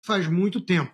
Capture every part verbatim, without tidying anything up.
faz muito tempo.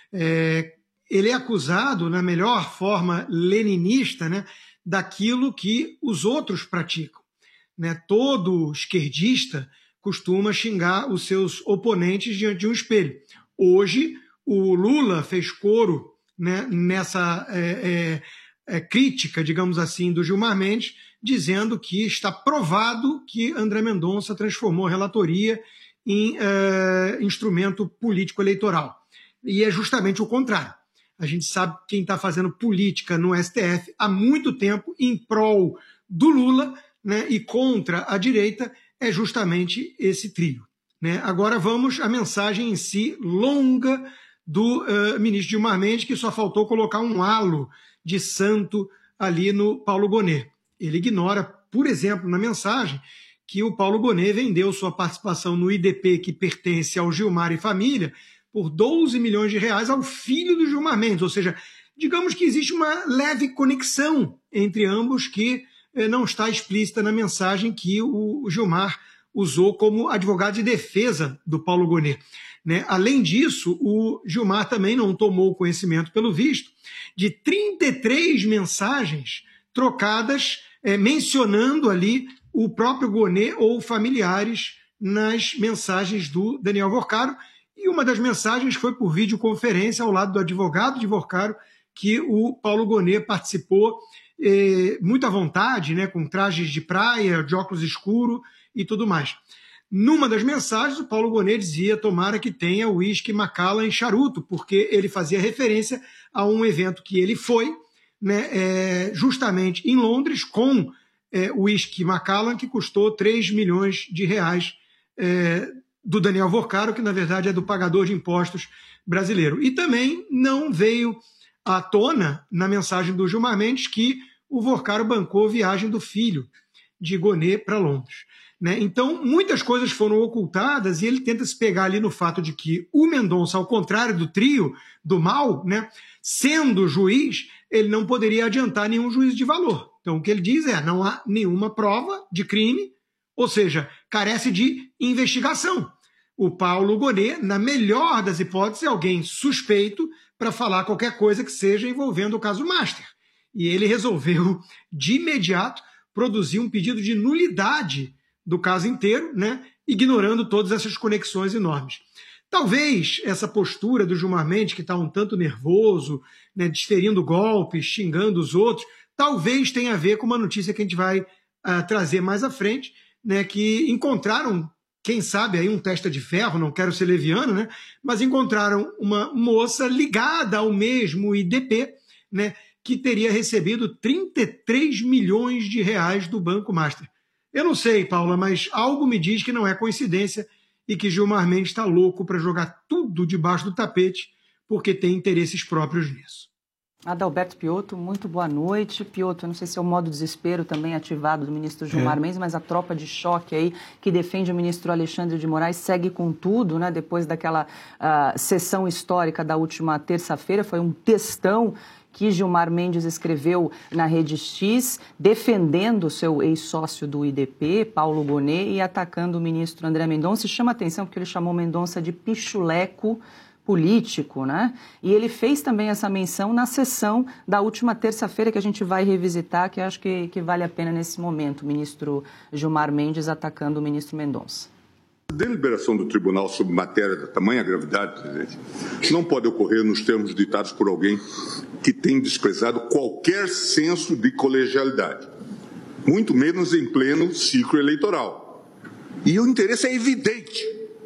É, ele é acusado, na melhor forma leninista, né, daquilo que os outros praticam. Né? Todo esquerdista costuma xingar os seus oponentes diante de um espelho. Hoje, o Lula fez coro, né, nessa é, é, é, crítica, digamos assim, do Gilmar Mendes, dizendo que está provado que André Mendonça transformou a relatoria em é, instrumento político-eleitoral. E é justamente o contrário. A gente sabe que quem está fazendo política no S T F há muito tempo em prol do Lula, né, e contra a direita é justamente esse trio. Né? Agora vamos à mensagem em si longa do uh, ministro Gilmar Mendes, que só faltou colocar um halo de santo ali no Paulo Gonet. Ele ignora, por exemplo, na mensagem, que o Paulo Gonet vendeu sua participação no I D P, que pertence ao Gilmar e família, por doze milhões de reais ao filho do Gilmar Mendes. Ou seja, digamos que existe uma leve conexão entre ambos que eh, não está explícita na mensagem que o Gilmar usou como advogado de defesa do Paulo Gonet. Né? Além disso, o Gilmar também não tomou conhecimento, pelo visto, de trinta e três mensagens trocadas eh, mencionando ali o próprio Gonet ou familiares nas mensagens do Daniel Vorcaro. E uma das mensagens foi por videoconferência ao lado do advogado de Vorcaro, que o Paulo Gonet participou eh, muito à vontade, né, com trajes de praia, de óculos escuros e tudo mais. Numa das mensagens, o Paulo Gonet dizia: tomara que tenha uísque Macallan em charuto, porque ele fazia referência a um evento que ele foi, né, é, justamente em Londres, com uísque é, Macallan, que custou três milhões de reais é, do Daniel Vorcaro, que na verdade é do pagador de impostos brasileiro. E também não veio à tona, na mensagem do Gilmar Mendes, que o Vorcaro bancou a viagem do filho de Gonet para Londres. Né? Então, muitas coisas foram ocultadas e ele tenta se pegar ali no fato de que o Mendonça, ao contrário do trio do mal, né, sendo juiz, ele não poderia adiantar nenhum juízo de valor. Então, o que ele diz é: não há nenhuma prova de crime, ou seja, carece de investigação. O Paulo Gonet, na melhor das hipóteses, é alguém suspeito para falar qualquer coisa que seja envolvendo o caso Master. E ele resolveu, de imediato, produzir um pedido de nulidade do caso inteiro, né, ignorando todas essas conexões enormes. Talvez essa postura do Gilmar Mendes, que está um tanto nervoso, né, desferindo golpes, xingando os outros, talvez tenha a ver com uma notícia que a gente vai uh, trazer mais à frente, né, que encontraram, quem sabe, aí um testa de ferro, não quero ser leviano, né, mas encontraram uma moça ligada ao mesmo I D P, né, que teria recebido trinta e três milhões de reais do Banco Master. Eu não sei, Paula, mas algo me diz que não é coincidência e que Gilmar Mendes está louco para jogar tudo debaixo do tapete porque tem interesses próprios nisso. Adalberto Piotto, muito boa noite. Piotto, eu não sei se é o modo desespero também ativado do ministro Gilmar é. Mendes, mas a tropa de choque aí que defende o ministro Alexandre de Moraes segue com tudo, né? Depois daquela uh, sessão histórica da última terça-feira, foi um textão que Gilmar Mendes escreveu na Rede X, defendendo o seu ex-sócio do I D P, Paulo Gonet, e atacando o ministro André Mendonça. E chama atenção porque ele chamou Mendonça de pichuleco político, né? E ele fez também essa menção na sessão da última terça-feira, que a gente vai revisitar, que eu acho que, que vale a pena nesse momento, o ministro Gilmar Mendes atacando o ministro Mendonça. A deliberação do tribunal sobre matéria da tamanha gravidade, presidente, não pode ocorrer nos termos ditados por alguém que tem desprezado qualquer senso de colegialidade, muito menos em pleno ciclo eleitoral. E o interesse é evidente,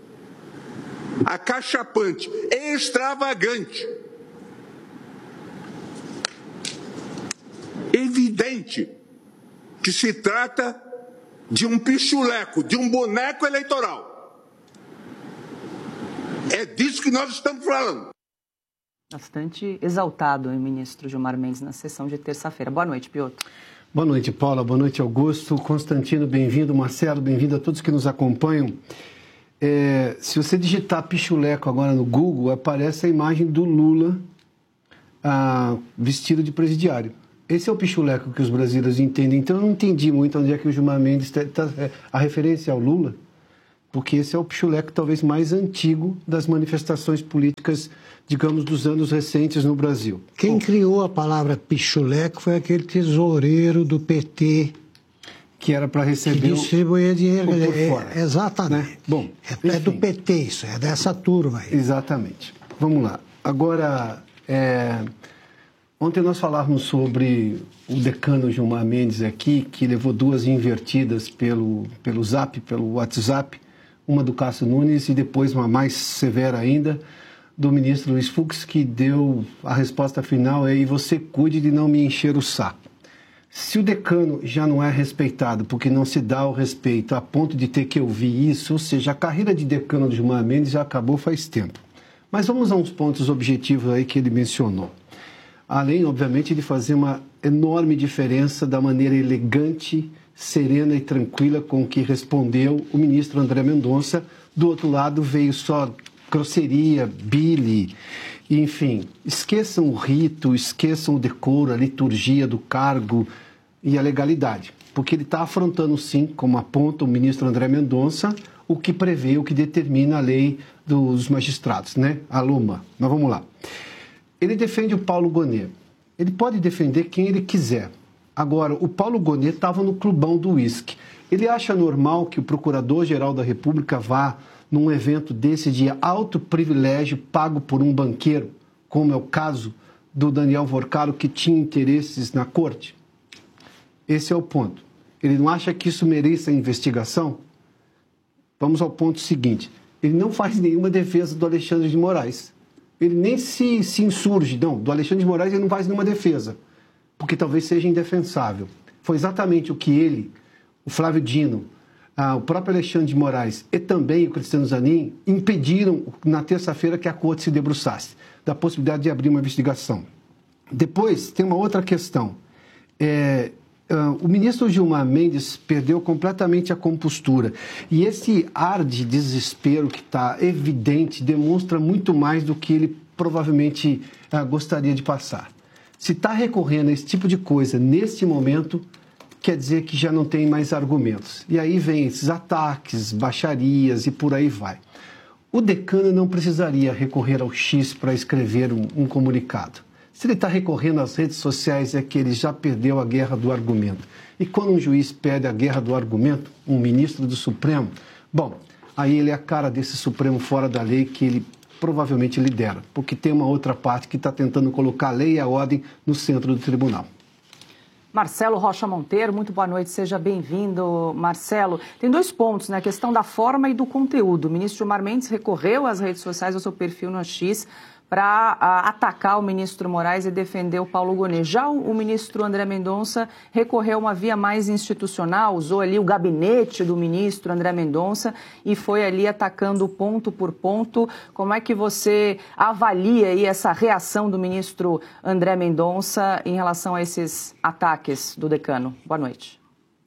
acachapante, extravagante, evidente que se trata de um pichuleco, de um boneco eleitoral. É disso que nós estamos falando. Bastante exaltado, hein, ministro Gilmar Mendes, na sessão de terça-feira. Boa noite, Piotto. Boa noite, Paula. Boa noite, Augusto. Constantino, bem-vindo. Marcelo, bem-vindo a todos que nos acompanham. É, se você digitar pichuleco agora no Google, aparece a imagem do Lula ah, vestido de presidiário. Esse é o pichuleco que os brasileiros entendem. Então, eu não entendi muito onde é que o Gilmar Mendes está... Tá, a referência ao Lula... porque esse é o pichuleco talvez mais antigo das manifestações políticas, digamos, dos anos recentes no Brasil. Quem Bom, criou a palavra pichuleco foi aquele tesoureiro do P T, que era para receber que distribuía dinheiro. o, o por é, fora, exatamente. Né? Bom, é, é do P T isso, é dessa turma aí. Exatamente. Vamos lá. Agora, é... ontem nós falávamos sobre o decano Gilmar Mendes aqui, que levou duas invertidas pelo, pelo Zap, pelo WhatsApp, uma do Cássio Nunes e depois uma mais severa ainda do ministro Luiz Fux, que deu a resposta final é: e você cuide de não me encher o saco. Se o decano já não é respeitado porque não se dá o respeito a ponto de ter que ouvir isso, ou seja, a carreira de decano de Gilmar Mendes já acabou faz tempo. Mas vamos a uns pontos objetivos aí que ele mencionou. Além, obviamente, de fazer uma enorme diferença da maneira elegante, serena e tranquila com que respondeu o ministro André Mendonça. Do outro lado veio só grosseria, bile, enfim. Esqueçam o rito, esqueçam o decoro, a liturgia do cargo e a legalidade. Porque ele está afrontando, sim, como aponta o ministro André Mendonça, o que prevê, o que determina a lei dos magistrados, né? A LOMA. Mas vamos lá. Ele defende o Paulo Gonet. Ele pode defender quem ele quiser. Agora, o Paulo Gonet estava no clubão do uísque. Ele acha normal que o Procurador-Geral da República vá num evento desse de alto privilégio pago por um banqueiro, como é o caso do Daniel Vorcaro, que tinha interesses na corte? Esse é o ponto. Ele não acha que isso mereça investigação? Vamos ao ponto seguinte. Ele não faz nenhuma defesa do Alexandre de Moraes. Ele nem se, se insurge, não, do Alexandre de Moraes ele não faz nenhuma defesa, porque talvez seja indefensável. Foi exatamente o que ele, o Flávio Dino, ah, o próprio Alexandre de Moraes e também o Cristiano Zanin impediram na terça-feira que a corte se debruçasse da possibilidade de abrir uma investigação. Depois, tem uma outra questão. É, Uh, o ministro Gilmar Mendes perdeu completamente a compostura. E esse ar de desespero que está evidente demonstra muito mais do que ele provavelmente uh, gostaria de passar. Se está recorrendo a esse tipo de coisa neste momento, quer dizer que já não tem mais argumentos. E aí vem esses ataques, baixarias e por aí vai. O decano não precisaria recorrer ao X para escrever um, um comunicado. Se ele está recorrendo às redes sociais, é que ele já perdeu a guerra do argumento. E quando um juiz perde a guerra do argumento, um ministro do Supremo, bom, aí ele é a cara desse Supremo fora da lei que ele provavelmente lidera, porque tem uma outra parte que está tentando colocar a lei e a ordem no centro do tribunal. Marcelo Rocha Monteiro, muito boa noite, seja bem-vindo, Marcelo. Tem dois pontos, né? A questão da forma e do conteúdo. O ministro Gilmar Mendes recorreu às redes sociais, ao seu perfil no X, para atacar o ministro Moraes e defender o Paulo Gonet. Já o, o ministro André Mendonça recorreu a uma via mais institucional, usou ali o gabinete do ministro André Mendonça e foi ali atacando ponto por ponto. Como é que você avalia aí essa reação do ministro André Mendonça em relação a esses ataques do decano? Boa noite.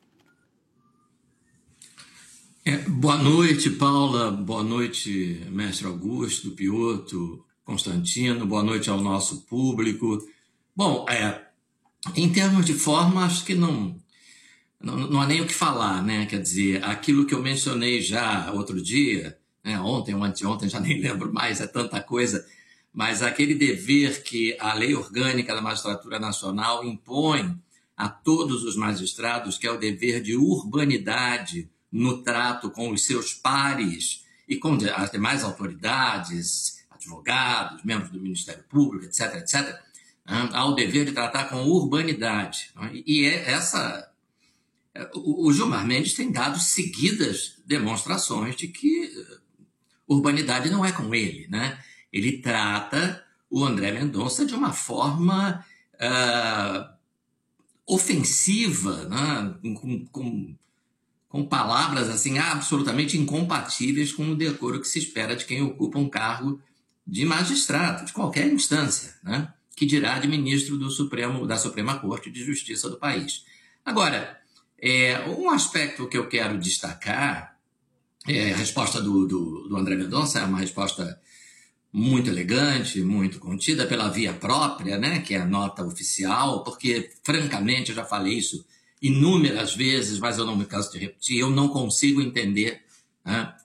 É, boa noite, Paula. Boa noite, mestre Augusto, Piotto, Constantino, boa noite ao nosso público. Bom, é, em termos de forma, acho que não, não, não há nem o que falar, né? Quer dizer, aquilo que eu mencionei já outro dia, né? Ontem ou anteontem, já nem lembro mais, é tanta coisa, mas aquele dever que a Lei Orgânica da Magistratura Nacional impõe a todos os magistrados, que é o dever de urbanidade no trato com os seus pares e com as demais autoridades, advogados, membros do Ministério Público, etc, etcétera, há o dever de tratar com urbanidade. E é essa... O Gilmar Mendes tem dado seguidas demonstrações de que urbanidade não é com ele, né? Ele trata o André Mendonça de uma forma uh, ofensiva, né? com, com, com palavras assim, absolutamente incompatíveis com o decoro que se espera de quem ocupa um cargo de magistrado, de qualquer instância, né? Que dirá de ministro do Supremo, da Suprema Corte de Justiça do país. Agora, é, um aspecto que eu quero destacar, é, a resposta do, do, do André Mendonça é uma resposta muito elegante, muito contida pela via própria, né? Que é a nota oficial, porque, francamente, eu já falei isso inúmeras vezes, mas eu não me canso de repetir, eu não consigo entender, né,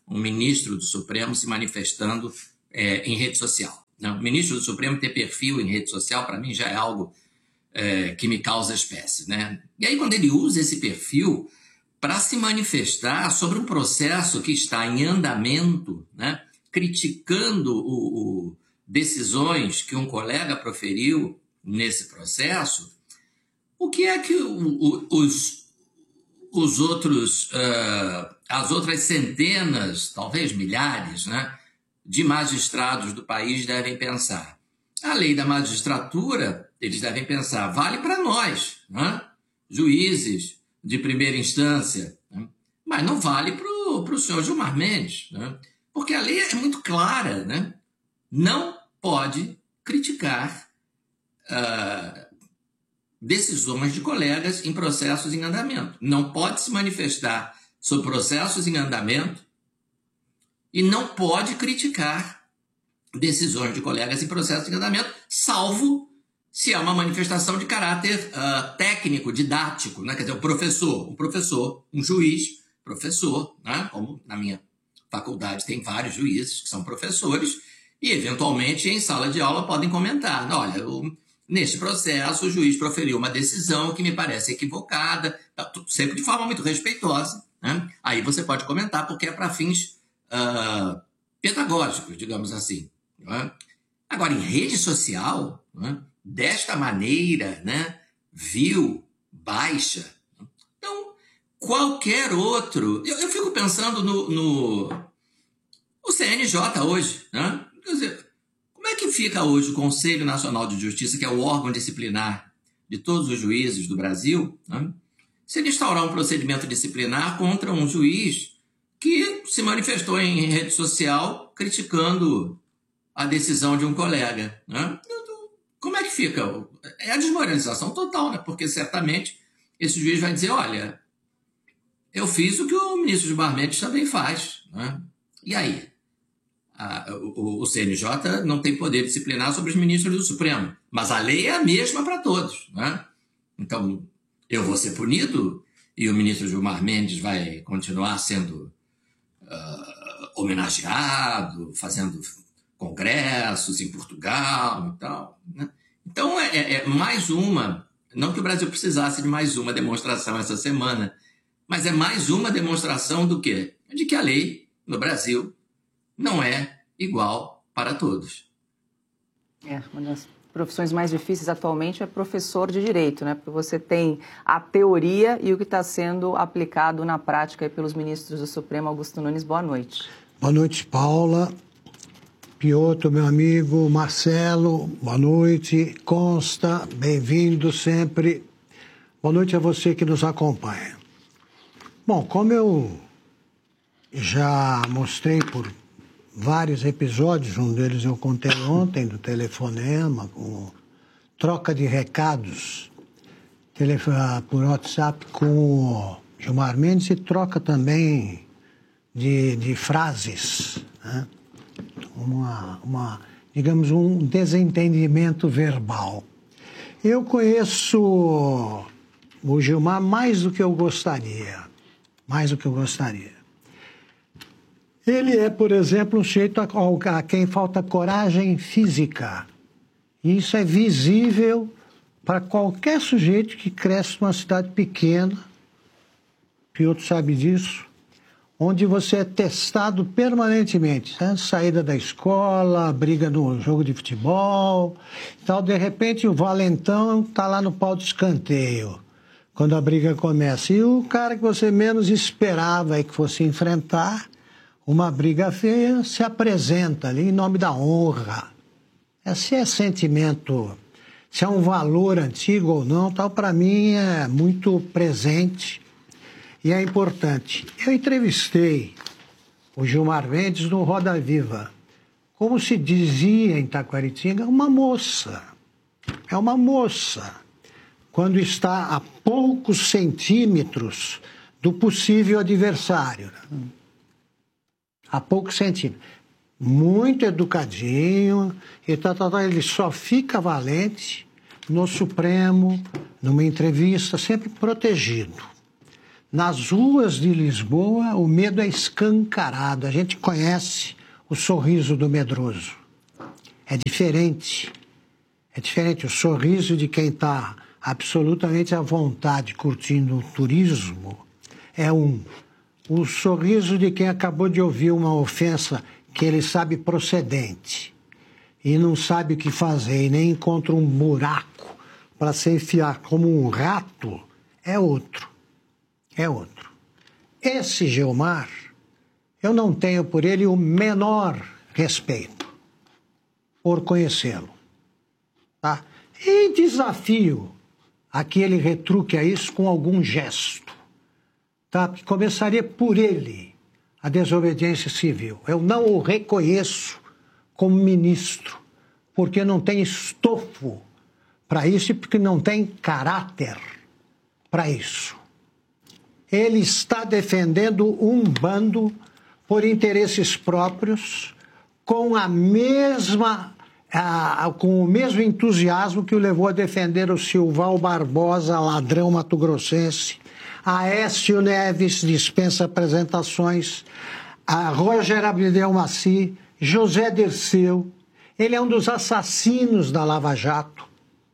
um ministro do Supremo se manifestando é, em rede social. Não, o ministro do Supremo ter perfil em rede social, para mim, já é algo é, que me causa espécie, né? E aí, quando ele usa esse perfil para se manifestar sobre um processo que está em andamento, né, criticando o, o, decisões que um colega proferiu nesse processo, o que é que o, o, os, os outros, uh, as outras centenas, talvez milhares, né, de magistrados do país devem pensar? A lei da magistratura, eles devem pensar, vale para nós, né, juízes de primeira instância, né, mas não vale para o senhor Gilmar Mendes, né, porque a lei é muito clara, né? Não pode criticar uh, decisões de colegas em processos em andamento. Não pode se manifestar sobre processos em andamento e não pode criticar decisões de colegas em processos em andamento, salvo se é uma manifestação de caráter uh, técnico, didático, né? Quer dizer, o professor, um professor, um juiz, professor, né? Como na minha faculdade tem vários juízes que são professores e, eventualmente, em sala de aula podem comentar. Olha, o, neste processo o juiz proferiu uma decisão que me parece equivocada, sempre de forma muito respeitosa, né? Aí você pode comentar porque é para fins uh, pedagógicos, digamos assim. Né? Agora, em rede social, né? Desta maneira, né, vil, baixa. Então, qualquer outro... Eu, eu fico pensando no, no, no C N J hoje. Né? Quer dizer, como é que fica hoje o Conselho Nacional de Justiça, que é o órgão disciplinar de todos os juízes do Brasil, né, se ele instaurar um procedimento disciplinar contra um juiz que se manifestou em rede social criticando a decisão de um colega, né? Como é que fica? É a desmoralização total, né? Porque certamente esse juiz vai dizer, olha, eu fiz o que o ministro Gilmar Mendes também faz, né? E aí? A, o, o C N J não tem poder disciplinar sobre os ministros do Supremo, mas a lei é a mesma para todos, né? Então, eu vou ser punido e o ministro Gilmar Mendes vai continuar sendo uh, homenageado, fazendo congressos em Portugal e tal, né? Então, é, é mais uma, não que o Brasil precisasse de mais uma demonstração essa semana, mas é mais uma demonstração do quê? De que a lei no Brasil não é igual para todos. É, uma das profissões mais difíceis atualmente é professor de direito, né? Porque você tem a teoria e o que está sendo aplicado na prática aí pelos ministros do Supremo. Augusto Nunes, boa noite. Boa noite, Paula. Piotr, meu amigo, Marcelo, boa noite. Consta, bem-vindo sempre. Boa noite a você que nos acompanha. Bom, como eu já mostrei por vários episódios, um deles eu contei ontem, do telefonema, com troca de recados por WhatsApp com o Gilmar Mendes e troca também de, de frases, né? Uma, uma, digamos, um desentendimento verbal. Eu conheço o Gilmar mais do que eu gostaria, mais do que eu gostaria. Ele é, por exemplo, um sujeito a, a quem falta coragem física. E isso é visível para qualquer sujeito que cresce numa cidade pequena, Piotr sabe disso, onde você é testado permanentemente, né? Saída da escola, briga no jogo de futebol, tal. De repente o valentão está lá no pau de escanteio, quando a briga começa. E o cara que você menos esperava que fosse enfrentar uma briga feia se apresenta ali em nome da honra. Esse é sentimento, se é um valor antigo ou não, tal, para mim é muito presente. E é importante. Eu entrevistei o Gilmar Mendes no Roda Viva. Como se dizia em Taquaritinga, uma moça. É uma moça. Quando está a poucos centímetros do possível adversário. A poucos centímetros. Muito educadinho. E tal, tal, tal. Ele só fica valente no Supremo, numa entrevista, sempre protegido. Nas ruas de Lisboa, o medo é escancarado. A gente conhece o sorriso do medroso. É diferente. É diferente o sorriso de quem está absolutamente à vontade curtindo o turismo. É um. O sorriso de quem acabou de ouvir uma ofensa que ele sabe procedente e não sabe o que fazer e nem encontra um buraco para se enfiar como um rato, é outro. É outro. Esse Gilmar, eu não tenho por ele o menor respeito por conhecê-lo. Tá? E desafio a que ele retruque a isso com algum gesto. Tá? Que começaria por ele a desobediência civil. Eu não o reconheço como ministro, porque não tem estofo para isso e porque não tem caráter para isso. Ele está defendendo um bando por interesses próprios, com a mesma, a, com o mesmo entusiasmo que o levou a defender o Silval Barbosa, ladrão mato-grossense, Aécio Neves, dispensa apresentações, a Roger Abdel Maci, José Dirceu. Ele é um dos assassinos da Lava Jato.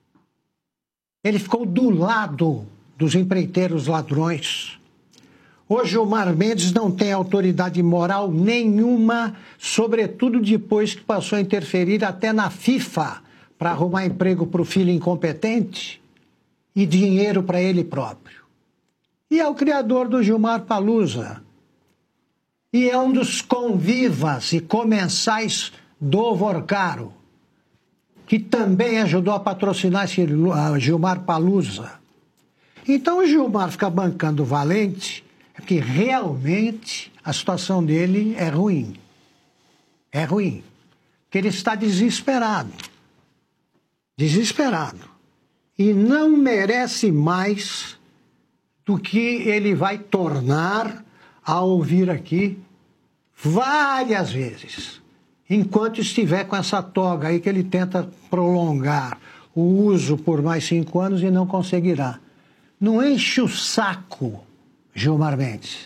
Ele ficou do lado dos empreiteiros ladrões. Hoje o Gilmar Mendes não tem autoridade moral nenhuma, sobretudo depois que passou a interferir até na FIFA para arrumar emprego para o filho incompetente e dinheiro para ele próprio. E é o criador do Gilmar Palusa. E é um dos convivas e comensais do Vorcaro, que também ajudou a patrocinar esse Gilmar Palusa. Então o Gilmar fica bancando o Valente, porque realmente a situação dele é ruim. É ruim. Porque ele está desesperado. Desesperado. E não merece mais do que ele vai tornar a ouvir aqui várias vezes, enquanto estiver com essa toga aí que ele tenta prolongar o uso por mais cinco anos e não conseguirá. Não enche o saco, Gilmar Mendes.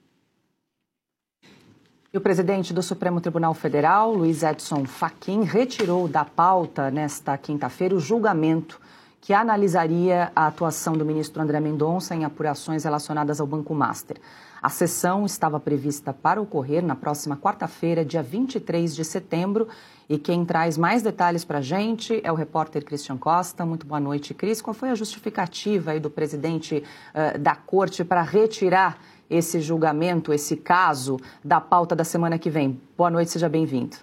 E o presidente do Supremo Tribunal Federal, Luiz Edson Fachin, retirou da pauta nesta quinta-feira o julgamento que analisaria a atuação do ministro André Mendonça em apurações relacionadas ao Banco Master. A sessão estava prevista para ocorrer na próxima quarta-feira, dia vinte e três de setembro, e quem traz mais detalhes para a gente é o repórter Christian Costa. Muito boa noite, Cris. Qual foi a justificativa aí do presidente uh, da Corte para retirar esse julgamento, esse caso, da pauta da semana que vem? Boa noite, seja bem-vindo.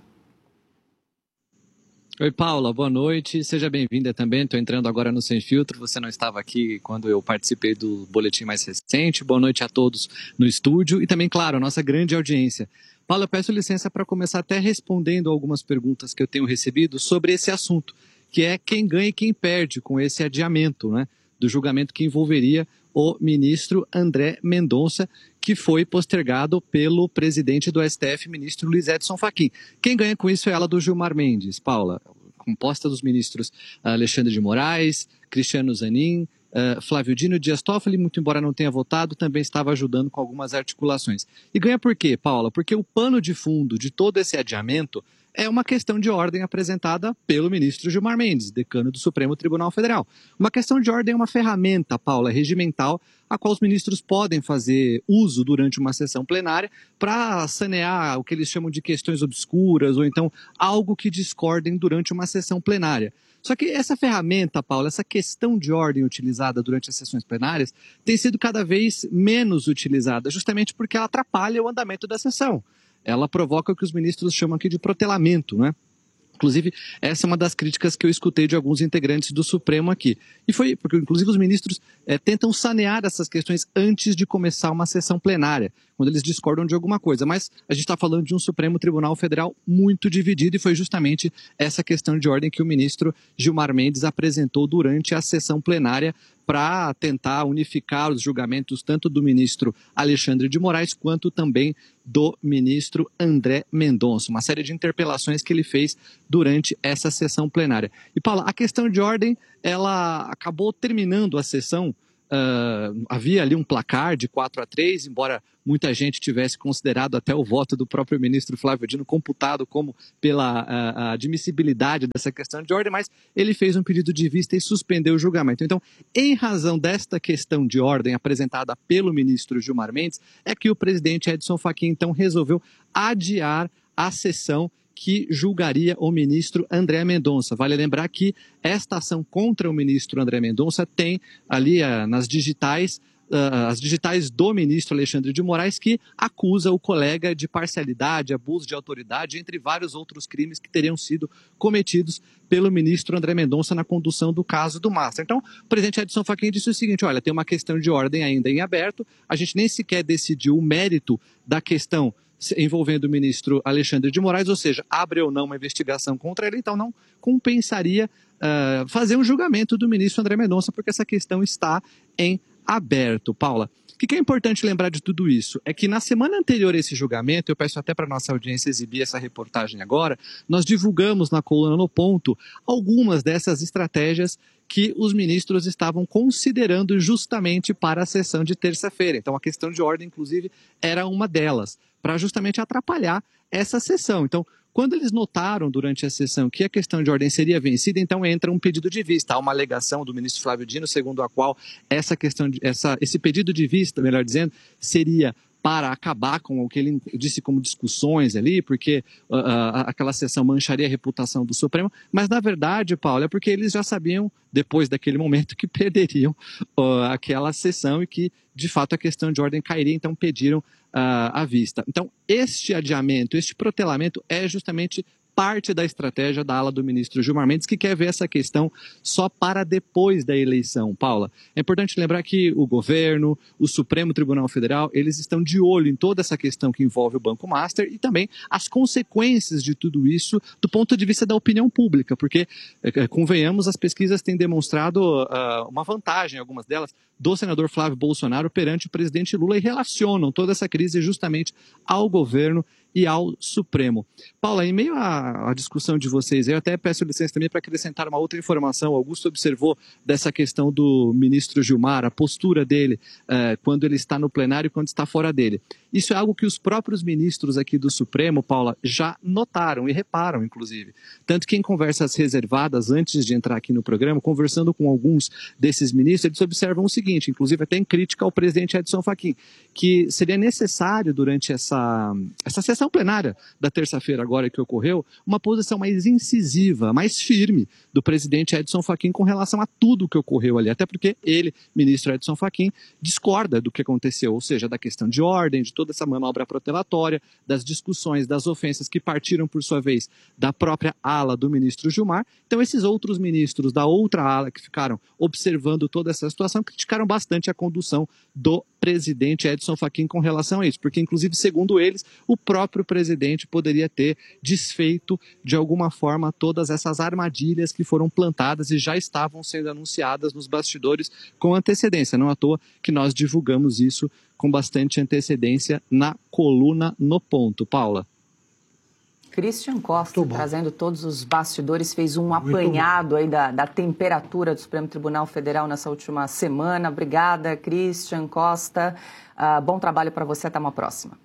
Oi, Paula, boa noite, seja bem-vinda também, estou entrando agora no Sem Filtro, você não estava aqui quando eu participei do boletim mais recente, boa noite a todos no estúdio e também, claro, a nossa grande audiência. Paula, eu peço licença para começar até respondendo algumas perguntas que eu tenho recebido sobre esse assunto, que é quem ganha e quem perde com esse adiamento, né, do julgamento que envolveria o ministro André Mendonça, que foi postergado pelo presidente do S T F, ministro Luiz Edson Fachin. Quem ganha com isso é ela do Gilmar Mendes, Paula, composta dos ministros Alexandre de Moraes, Cristiano Zanin, uh, Flávio Dino, Dias Toffoli, muito embora não tenha votado, também estava ajudando com algumas articulações. E ganha por quê, Paula? Porque o pano de fundo de todo esse adiamento é uma questão de ordem apresentada pelo ministro Gilmar Mendes, decano do Supremo Tribunal Federal. Uma questão de ordem é uma ferramenta, Paula, regimental, a qual os ministros podem fazer uso durante uma sessão plenária para sanear o que eles chamam de questões obscuras ou então algo que discordem durante uma sessão plenária. Só que essa ferramenta, Paula, essa questão de ordem utilizada durante as sessões plenárias tem sido cada vez menos utilizada, justamente porque ela atrapalha o andamento da sessão. Ela provoca o que os ministros chamam aqui de protelamento, né? Inclusive, essa é uma das críticas que eu escutei de alguns integrantes do Supremo aqui. E foi porque, inclusive, os ministros é, tentam sanear essas questões antes de começar uma sessão plenária, quando eles discordam de alguma coisa. Mas a gente está falando de um Supremo Tribunal Federal muito dividido e foi justamente essa questão de ordem que o ministro Gilmar Mendes apresentou durante a sessão plenária para tentar unificar os julgamentos tanto do ministro Alexandre de Moraes quanto também do ministro André Mendonça. Uma série de interpelações que ele fez durante essa sessão plenária. E, Paula, a questão de ordem, ela acabou terminando a sessão Uh, havia ali um placar de quatro a três, embora muita gente tivesse considerado até o voto do próprio ministro Flávio Dino computado como pela uh, admissibilidade dessa questão de ordem, mas ele fez um pedido de vista e suspendeu o julgamento. Então, em razão desta questão de ordem apresentada pelo ministro Gilmar Mendes, é que o presidente Edson Fachin, então, resolveu adiar a sessão que julgaria o ministro André Mendonça. Vale lembrar que esta ação contra o ministro André Mendonça tem ali uh, nas digitais, uh, as digitais do ministro Alexandre de Moraes, que acusa o colega de parcialidade, abuso de autoridade, entre vários outros crimes que teriam sido cometidos pelo ministro André Mendonça na condução do caso do Master. Então, o presidente Edson Fachin disse o seguinte: olha, tem uma questão de ordem ainda em aberto, a gente nem sequer decidiu o mérito da questão envolvendo o ministro Alexandre de Moraes, ou seja, abre ou não uma investigação contra ele, então não compensaria uh, fazer um julgamento do ministro André Mendonça, porque essa questão está em aberto. Paula, o que é importante lembrar de tudo isso? É que na semana anterior a esse julgamento, eu peço até para a nossa audiência exibir essa reportagem agora, nós divulgamos na coluna No Ponto algumas dessas estratégias que os ministros estavam considerando justamente para a sessão de terça-feira. Então, a questão de ordem, inclusive, era uma delas, para justamente atrapalhar essa sessão. Então, quando eles notaram durante a sessão que a questão de ordem seria vencida, então entra um pedido de vista. Há uma alegação do ministro Flávio Dino, segundo a qual essa questão de, essa, esse pedido de vista, melhor dizendo, seria para acabar com o que ele disse como discussões ali, porque uh, uh, aquela sessão mancharia a reputação do Supremo, mas na verdade, Paulo, é porque eles já sabiam, depois daquele momento, que perderiam uh, aquela sessão e que, de fato, a questão de ordem cairia, então pediram uh, a vista. Então, este adiamento, este protelamento é justamente parte da estratégia da ala do ministro Gilmar Mendes, que quer ver essa questão só para depois da eleição. Paula, é importante lembrar que o governo, o Supremo Tribunal Federal, eles estão de olho em toda essa questão que envolve o Banco Master e também as consequências de tudo isso do ponto de vista da opinião pública, porque, convenhamos, as pesquisas têm demonstrado uh, uma vantagem, algumas delas, do senador Flávio Bolsonaro perante o presidente Lula e relacionam toda essa crise justamente ao governo e ao Supremo. Paula, em meio à, à discussão de vocês, eu até peço licença também para acrescentar uma outra informação. O Augusto observou dessa questão do ministro Gilmar, a postura dele eh, quando ele está no plenário e quando está fora dele. Isso é algo que os próprios ministros aqui do Supremo, Paula, já notaram e reparam, inclusive. Tanto que em conversas reservadas, antes de entrar aqui no programa, conversando com alguns desses ministros, eles observam o seguinte, inclusive até em crítica ao presidente Edson Fachin, que seria necessário durante essa, essa sessão plenária da terça-feira agora que ocorreu, uma posição mais incisiva, mais firme do presidente Edson Fachin com relação a tudo o que ocorreu ali, até porque ele, ministro Edson Fachin, discorda do que aconteceu, ou seja, da questão de ordem, de toda essa manobra protelatória, das discussões, das ofensas que partiram, por sua vez, da própria ala do ministro Gilmar. Então, esses outros ministros da outra ala que ficaram observando toda essa situação criticaram bastante a condução do presidente Edson Fachin com relação a isso, porque, inclusive, segundo eles, o próprio presidente poderia ter desfeito, de alguma forma, todas essas armadilhas que foram plantadas e já estavam sendo anunciadas nos bastidores com antecedência. Não à toa que nós divulgamos isso com bastante antecedência na coluna No Ponto. Paula. Christian Costa, trazendo todos os bastidores, fez um apanhado aí da, da temperatura do Supremo Tribunal Federal nessa última semana. Obrigada, Christian Costa. Uh, bom trabalho para você, até uma próxima.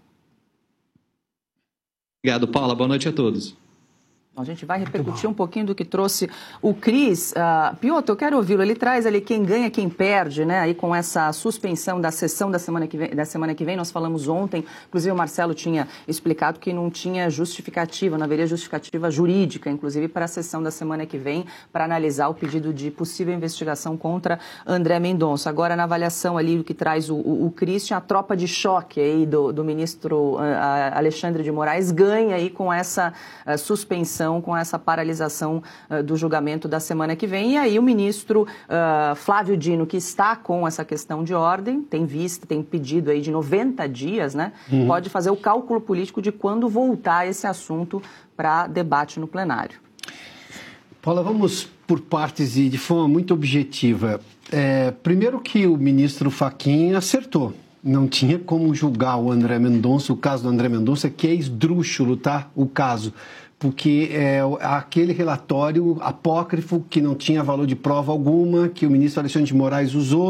Obrigado, Paula. Boa noite a todos. A gente vai repercutir um pouquinho do que trouxe o Cris. Uh, Piotr, eu quero ouvi-lo. Ele traz ali quem ganha, quem perde, né? Aí com essa suspensão da sessão da semana que vem, da semana que vem, nós falamos ontem, inclusive o Marcelo tinha explicado que não tinha justificativa, não haveria justificativa jurídica, inclusive para a sessão da semana que vem, para analisar o pedido de possível investigação contra André Mendonça. Agora, na avaliação ali, o que traz o, o, o Christian, a tropa de choque aí do, do ministro uh, Alexandre de Moraes ganha aí com essa uh, suspensão, com essa paralisação uh, do julgamento da semana que vem. E aí o ministro uh, Flávio Dino, que está com essa questão de ordem, tem vista, tem pedido aí de noventa dias, né? Uhum. Pode fazer o cálculo político de quando voltar esse assunto para debate no plenário. Paula, vamos por partes e de forma muito objetiva. É, primeiro que o ministro Fachin acertou. Não tinha como julgar o André Mendonça, o caso do André Mendonça, que é esdrúxulo, tá? O caso. Porque é aquele relatório apócrifo que não tinha valor de prova alguma, que o ministro Alexandre de Moraes usou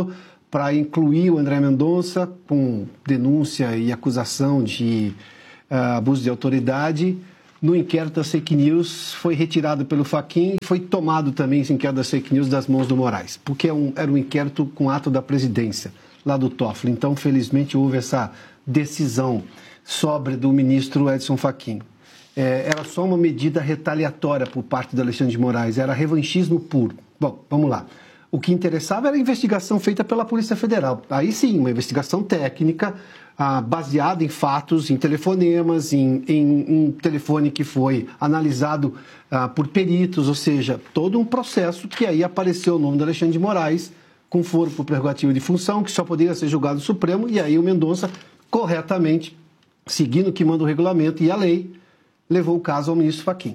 para incluir o André Mendonça com denúncia e acusação de uh, abuso de autoridade no inquérito das fake news. Foi retirado pelo Fachin e foi tomado também esse inquérito das fake news das mãos do Moraes, porque é um, era um inquérito com ato da presidência, lá do Toffoli. Então, felizmente, houve essa decisão sobre do ministro Edson Fachin. É, era só uma medida retaliatória por parte do Alexandre de Moraes, era revanchismo puro. Bom, vamos lá. O que interessava era a investigação feita pela Polícia Federal. Aí sim, uma investigação técnica, ah, baseada em fatos, em telefonemas, em, em um telefone que foi analisado ah, por peritos, ou seja, todo um processo que aí apareceu o nome do Alexandre de Moraes com foro por prerrogativa de função, que só poderia ser julgado no Supremo, e aí o Mendonça, corretamente, seguindo o que manda o regulamento e a lei, levou o caso ao ministro Fachin.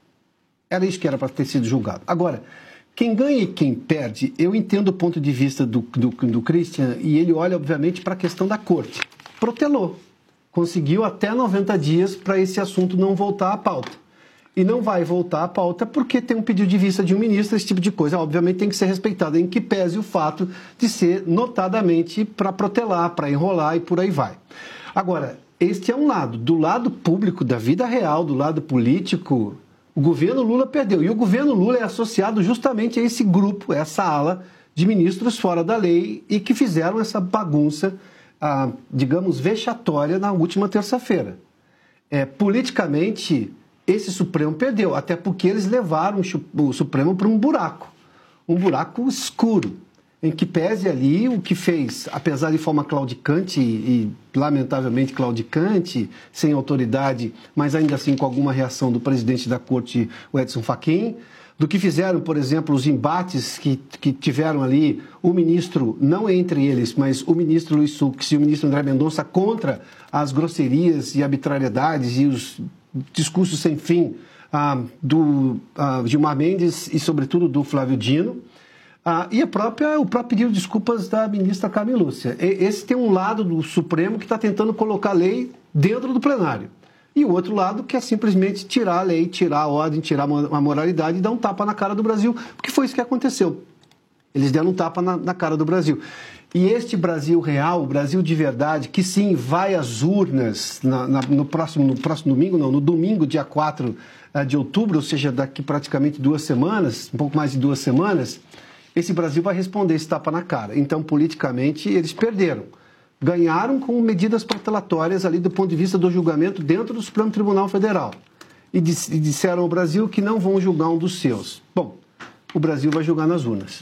Era isso que era para ter sido julgado. Agora, quem ganha e quem perde, eu entendo o ponto de vista do, do, do Christian, e ele olha, obviamente, para a questão da corte. Protelou. Conseguiu até noventa dias para esse assunto não voltar à pauta. E não vai voltar à pauta porque tem um pedido de vista de um ministro, esse tipo de coisa, obviamente, tem que ser respeitado, em que pese o fato de ser notadamente para protelar, para enrolar e por aí vai. Agora, este é um lado. Do lado público, da vida real, do lado político, o governo Lula perdeu. E o governo Lula é associado justamente a esse grupo, essa ala de ministros fora da lei e que fizeram essa bagunça, ah, digamos, vexatória na última terça-feira. É, politicamente, esse Supremo perdeu, até porque eles levaram o Supremo para um buraco, um buraco escuro, em que pese ali o que fez, apesar de forma claudicante e, e lamentavelmente claudicante, sem autoridade, mas ainda assim com alguma reação do presidente da corte, o Edson Fachin, do que fizeram, por exemplo, os embates que, que tiveram ali o ministro, não entre eles, mas o ministro Luiz Fux e o ministro André Mendonça contra as grosserias e arbitrariedades e os discursos sem fim ah, do ah, Gilmar Mendes e, sobretudo, do Flávio Dino. Ah, e a própria, o próprio pedido de desculpas da ministra Carmen Lúcia. E, esse tem um lado do Supremo que está tentando colocar a lei dentro do plenário. E o outro lado que é simplesmente tirar a lei, tirar a ordem, tirar a moralidade e dar um tapa na cara do Brasil, porque foi isso que aconteceu. Eles deram um tapa na, na cara do Brasil. E este Brasil real, o Brasil de verdade, que sim, vai às urnas na, na, no, próximo, no próximo domingo, não, no domingo, dia quatro de outubro, ou seja, daqui praticamente duas semanas, um pouco mais de duas semanas, esse Brasil vai responder esse tapa na cara. Então, politicamente, eles perderam. Ganharam com medidas protelatórias ali do ponto de vista do julgamento dentro do Supremo Tribunal Federal. E, dis- e disseram ao Brasil que não vão julgar um dos seus. Bom, o Brasil vai julgar nas urnas.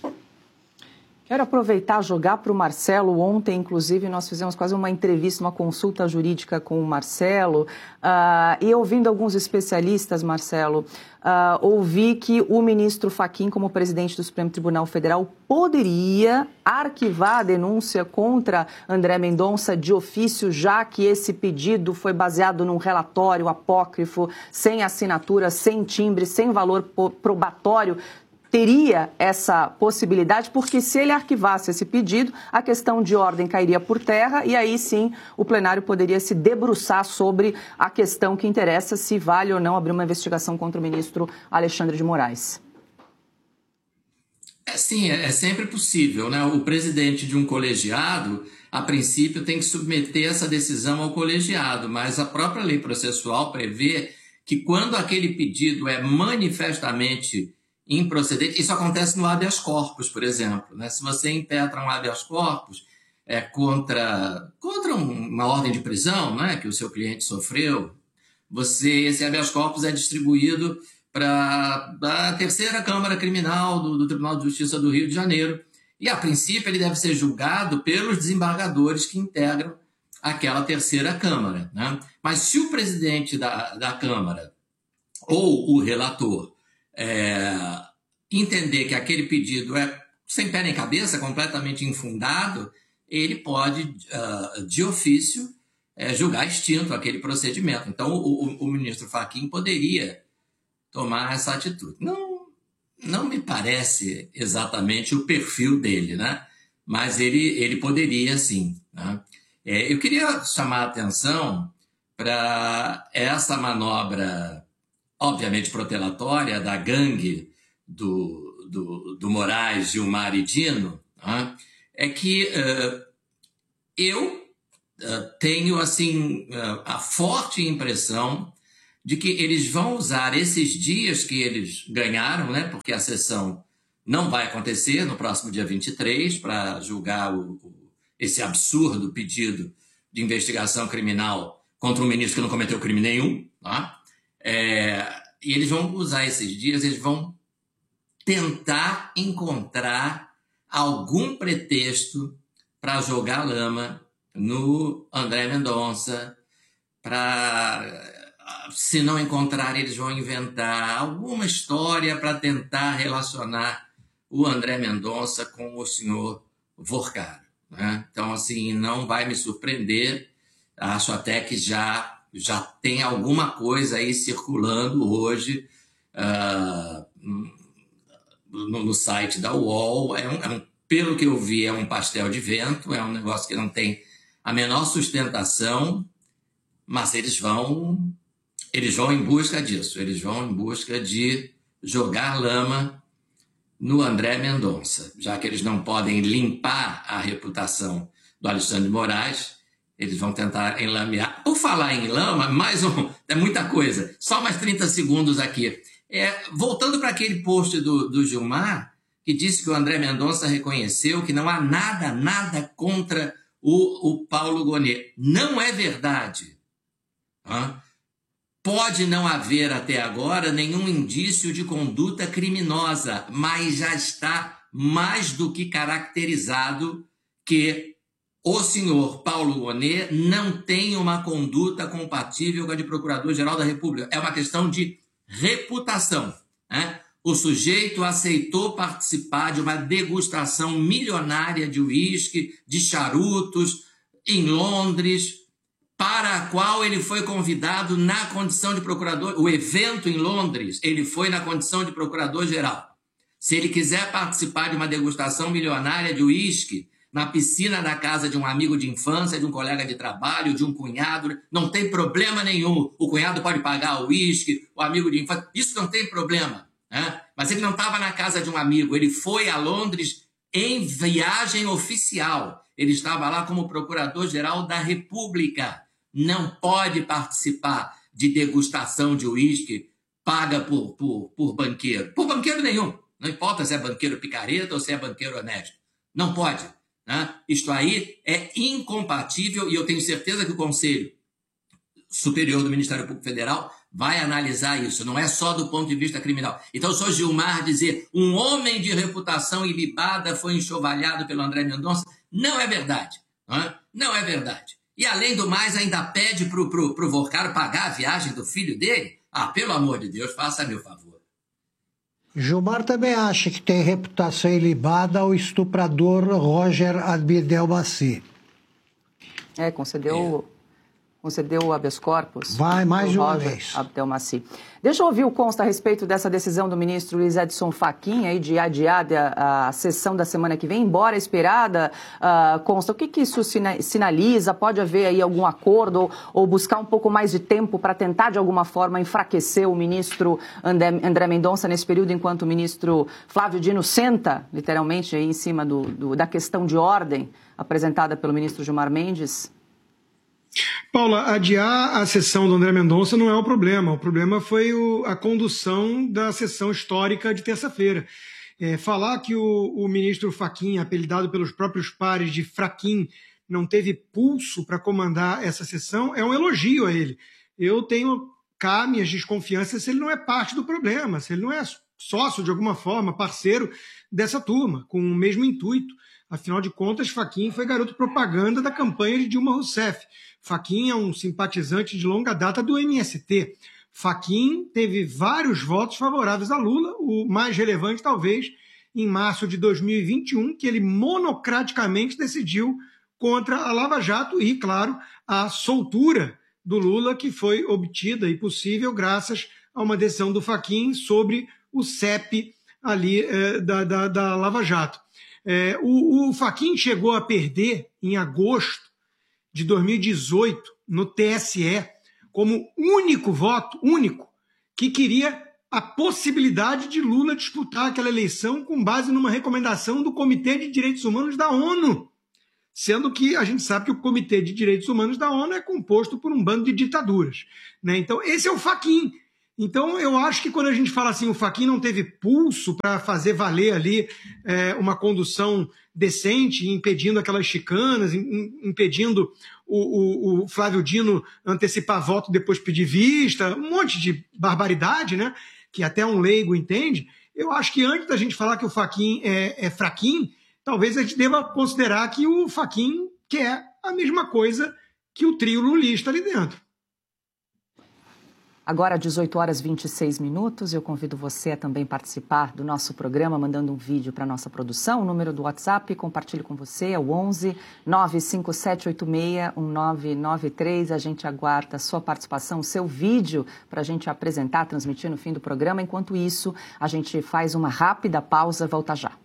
Quero aproveitar e jogar para o Marcelo. Ontem, inclusive, nós fizemos quase uma entrevista, uma consulta jurídica com o Marcelo. Uh, e ouvindo alguns especialistas, Marcelo, uh, ouvi que o ministro Fachin, como presidente do Supremo Tribunal Federal, poderia arquivar a denúncia contra André Mendonça de ofício, já que esse pedido foi baseado num relatório apócrifo, sem assinatura, sem timbre, sem valor probatório. Teria essa possibilidade, porque se ele arquivasse esse pedido, a questão de ordem cairia por terra e aí sim o plenário poderia se debruçar sobre a questão que interessa, se vale ou não abrir uma investigação contra o ministro Alexandre de Moraes. É, sim, é, é sempre possível, né? O presidente de um colegiado, a princípio, tem que submeter essa decisão ao colegiado, mas a própria lei processual prevê que quando aquele pedido é manifestamente improcedente, isso acontece no habeas corpus, por exemplo, né? Se você impetra um habeas corpus é, contra, contra uma ordem de prisão, né, que o seu cliente sofreu, você, esse habeas corpus é distribuído para a terceira Câmara Criminal do, do Tribunal de Justiça do Rio de Janeiro e, a princípio, ele deve ser julgado pelos desembargadores que integram aquela terceira Câmara, né? Mas se o presidente da, da Câmara ou o relator É, entender que aquele pedido é sem pé nem cabeça, completamente infundado, ele pode, uh, de ofício, é, julgar extinto aquele procedimento. Então, o, o, o ministro Fachin poderia tomar essa atitude. Não, não me parece exatamente o perfil dele, né? Mas ele, ele poderia, sim, né? É, eu queria chamar a atenção para essa manobra obviamente protelatória, da gangue do, do, do Moraes, Gilmar e Dino, né? é que uh, eu uh, tenho assim, uh, a forte impressão de que eles vão usar esses dias que eles ganharam, né, porque a sessão não vai acontecer no próximo dia vinte e três para julgar o, o, esse absurdo pedido de investigação criminal contra um ministro que não cometeu crime nenhum. Tá? É, e eles vão usar esses dias, eles vão tentar encontrar algum pretexto para jogar lama no André Mendonça, para... Se não encontrar, eles vão inventar alguma história para tentar relacionar o André Mendonça com o senhor Vorcaro. Né? Então, assim, não vai me surpreender. Acho até que já, já tem alguma coisa aí circulando hoje uh, no, no site da U O L. É um, é um, pelo que eu vi, é um pastel de vento, é um negócio que não tem a menor sustentação, mas eles vão... Eles vão em busca disso, eles vão em busca de jogar lama no André Mendonça. Já que eles não podem limpar a reputação do Alexandre de Moraes, eles vão tentar enlamear. Por falar em lama, mais um, é muita coisa, só mais trinta segundos aqui. É, voltando para aquele post do, do Gilmar, que disse que o André Mendonça reconheceu que não há nada, nada contra o, o Paulo Gonet. Não é verdade. Hã? Pode não haver até agora nenhum indício de conduta criminosa, mas já está mais do que caracterizado que o senhor Paulo Gonet não tem uma conduta compatível com a de Procurador-Geral da República. É uma questão de reputação. Né? O sujeito aceitou participar de uma degustação milionária de uísque, de charutos, em Londres, para a qual ele foi convidado na condição de procurador, o evento em Londres, ele foi na condição de procurador-geral. Se ele quiser participar de uma degustação milionária de uísque, na piscina da casa de um amigo de infância, de um colega de trabalho, de um cunhado, não tem problema nenhum. O cunhado pode pagar o uísque, o amigo de infância, isso não tem problema. Né? Mas ele não estava na casa de um amigo, ele foi a Londres em viagem oficial. Ele estava lá como procurador-geral da República. Não pode participar de degustação de uísque paga por, por, por banqueiro. Por banqueiro nenhum. Não importa se é banqueiro picareta ou se é banqueiro honesto. Não pode. Né? Isto aí é incompatível e eu tenho certeza que o Conselho Superior do Ministério Público Federal vai analisar isso. Não é só do ponto de vista criminal. Então, o senhor Gilmar dizer um homem de reputação ilibada foi enxovalhado pelo André Mendonça, não é verdade. Né? Não é verdade. E, além do mais, ainda pede para o pro, pro Vorcaro pagar a viagem do filho dele? Ah, pelo amor de Deus, faça-me o favor. Gilmar também acha que tem reputação ilibada o estuprador Roger Abdelmaci. É, concedeu... É. Concedeu o habeas corpus. Vai, mais de uma Roger vez. Abdelmaci. Deixa eu ouvir o consta a respeito dessa decisão do ministro Luiz Edson Fachin aí de adiar a, a sessão da semana que vem, embora esperada. Uh, consta, o que, que isso sina sinaliza? Pode haver aí algum acordo ou, ou buscar um pouco mais de tempo para tentar, de alguma forma, enfraquecer o ministro André, André Mendonça nesse período, enquanto o ministro Flávio Dino senta, literalmente, aí em cima do, do, da questão de ordem apresentada pelo ministro Gilmar Mendes? Paula, adiar a sessão do André Mendonça não é o problema. O problema foi o, a condução da sessão histórica de terça-feira. É, falar que o, o ministro Fachin, apelidado pelos próprios pares de Fraquim, não teve pulso para comandar essa sessão é um elogio a ele. Eu tenho cá minhas desconfianças se ele não é parte do problema, se ele não é sócio de alguma forma, parceiro dessa turma, com o mesmo intuito. Afinal de contas, Fachin foi garoto propaganda da campanha de Dilma Rousseff. Fachin é um simpatizante de longa data do M S T. Fachin teve vários votos favoráveis a Lula, o mais relevante talvez em março de dois mil e vinte e um, que ele monocraticamente decidiu contra a Lava Jato e, claro, a soltura do Lula, que foi obtida e possível graças a uma decisão do Fachin sobre o C E P ali eh, da, da, da Lava Jato. Eh, o, o Fachin chegou a perder em agosto de dois mil e dezoito no T S E como único voto, único, que queria a possibilidade de Lula disputar aquela eleição com base numa recomendação do Comitê de Direitos Humanos da ONU, sendo que a gente sabe que o Comitê de Direitos Humanos da ONU é composto por um bando de ditaduras, né? Então, esse é o Fachin. Então, eu acho que quando a gente fala assim, o Fachin não teve pulso para fazer valer ali é, uma condução decente, impedindo aquelas chicanas, impedindo o, o, o Flávio Dino antecipar voto, depois pedir vista, um monte de barbaridade, né? Que até um leigo entende. Eu acho que antes da gente falar que o Fachin é, é fraquinho, talvez a gente deva considerar que o Fachin quer a mesma coisa que o trio lulista ali dentro. Agora, dezoito horas e vinte e seis minutos, eu convido você a também participar do nosso programa, mandando um vídeo para a nossa produção. O número do WhatsApp, compartilho com você, é o onze nove cinco sete oito seis um nove nove três. A gente aguarda a sua participação, o seu vídeo, para a gente apresentar, transmitir no fim do programa. Enquanto isso, a gente faz uma rápida pausa, volta já.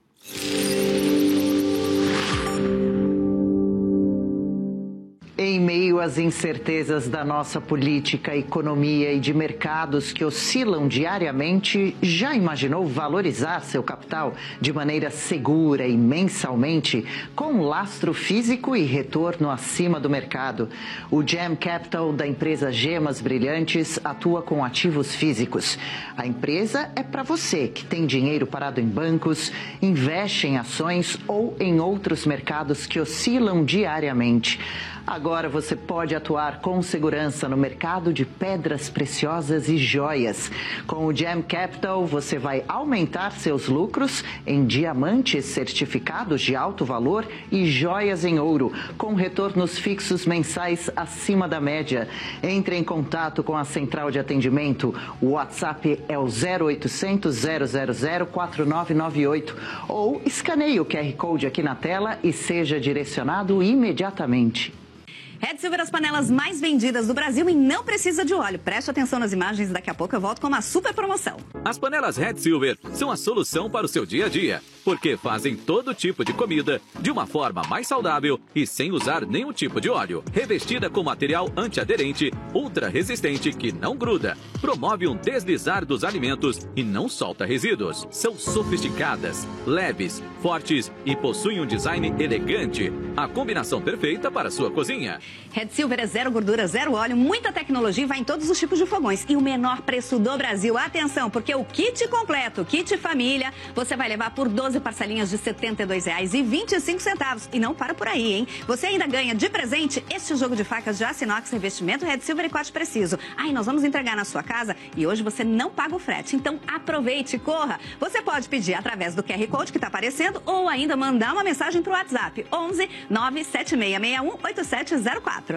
Em meio às incertezas da nossa política, economia e de mercados que oscilam diariamente, já imaginou valorizar seu capital de maneira segura e mensalmente, com lastro físico e retorno acima do mercado? O Gem Capital da empresa Gemas Brilhantes atua com ativos físicos. A empresa é para você que tem dinheiro parado em bancos, investe em ações ou em outros mercados que oscilam diariamente. Agora você pode atuar com segurança no mercado de pedras preciosas e joias. Com o Gem Capital, você vai aumentar seus lucros em diamantes certificados de alto valor e joias em ouro, com retornos fixos mensais acima da média. Entre em contato com a central de atendimento. O WhatsApp é o zero oitocentos, zero zero zero, quatro nove nove oito ou escaneie o Q R Code aqui na tela e seja direcionado imediatamente. Red Silver, as panelas mais vendidas do Brasil e não precisa de óleo. Preste atenção nas imagens, daqui a pouco eu volto com uma super promoção. As panelas Red Silver são a solução para o seu dia a dia, porque fazem todo tipo de comida de uma forma mais saudável e sem usar nenhum tipo de óleo. Revestida com material antiaderente, ultra resistente que não gruda, promove um deslizar dos alimentos e não solta resíduos. São sofisticadas, leves, fortes e possuem um design elegante. A combinação perfeita para a sua cozinha. Red Silver é zero gordura, zero óleo, muita tecnologia e vai em todos os tipos de fogões. E o menor preço do Brasil. Atenção, porque o kit completo, kit família, você vai levar por doze parcelinhas de setenta e dois reais e vinte e cinco centavos. E não para por aí, hein? Você ainda ganha de presente este jogo de facas de aço inox, revestimento Red Silver e corte preciso. Aí nós vamos entregar na sua casa e hoje você não paga o frete. Então aproveite, corra. Você pode pedir através do Q R Code que está aparecendo ou ainda mandar uma mensagem para o WhatsApp onze nove sete seis seis um oito sete zero quatro.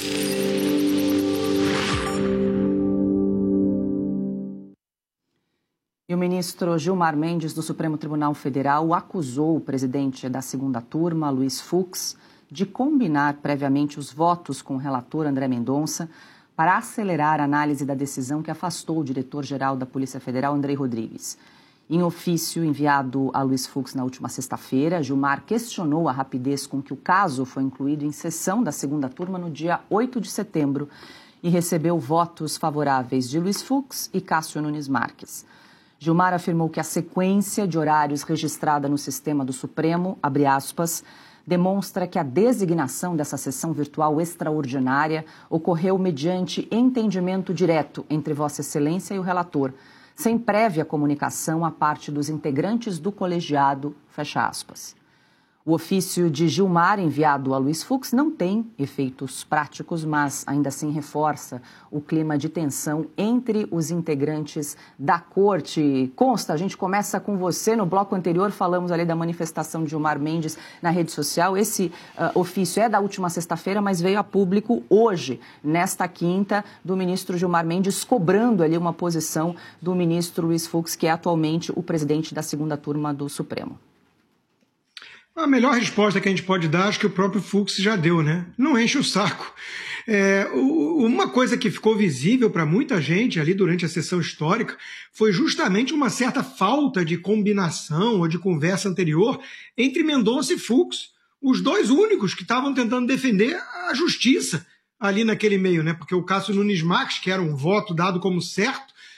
E o ministro Gilmar Mendes, do Supremo Tribunal Federal, acusou o presidente da segunda turma, Luiz Fux, de combinar previamente os votos com o relator André Mendonça para acelerar a análise da decisão que afastou o diretor-geral da Polícia Federal, Andrei Rodrigues. Em ofício enviado a Luiz Fux na última sexta-feira, Gilmar questionou a rapidez com que o caso foi incluído em sessão da segunda turma no dia oito de setembro e recebeu votos favoráveis de Luiz Fux e Cássio Nunes Marques. Gilmar afirmou que a sequência de horários registrada no sistema do Supremo, abre aspas, demonstra que a designação dessa sessão virtual extraordinária ocorreu mediante entendimento direto entre Vossa Excelência e o relator, sem prévia comunicação à parte dos integrantes do colegiado, fecha aspas. O ofício de Gilmar, enviado a Luiz Fux, não tem efeitos práticos, mas ainda assim reforça o clima de tensão entre os integrantes da corte. Consta, a gente começa com você. No bloco anterior falamos ali da manifestação de Gilmar Mendes na rede social. Esse uh, ofício é da última sexta-feira, mas veio a público hoje, nesta quinta, do ministro Gilmar Mendes, cobrando ali uma posição do ministro Luiz Fux, que é atualmente o presidente da segunda turma do Supremo. A melhor resposta que a gente pode dar, acho que o próprio Fux já deu, né? Não enche o saco. É, uma coisa que ficou visível para muita gente ali durante a sessão histórica foi justamente uma certa falta de combinação ou de conversa anterior entre Mendonça e Fux, os dois únicos que estavam tentando defender a justiça ali naquele meio, né? Porque o Cássio Nunes Marques, que era um voto dado como certo,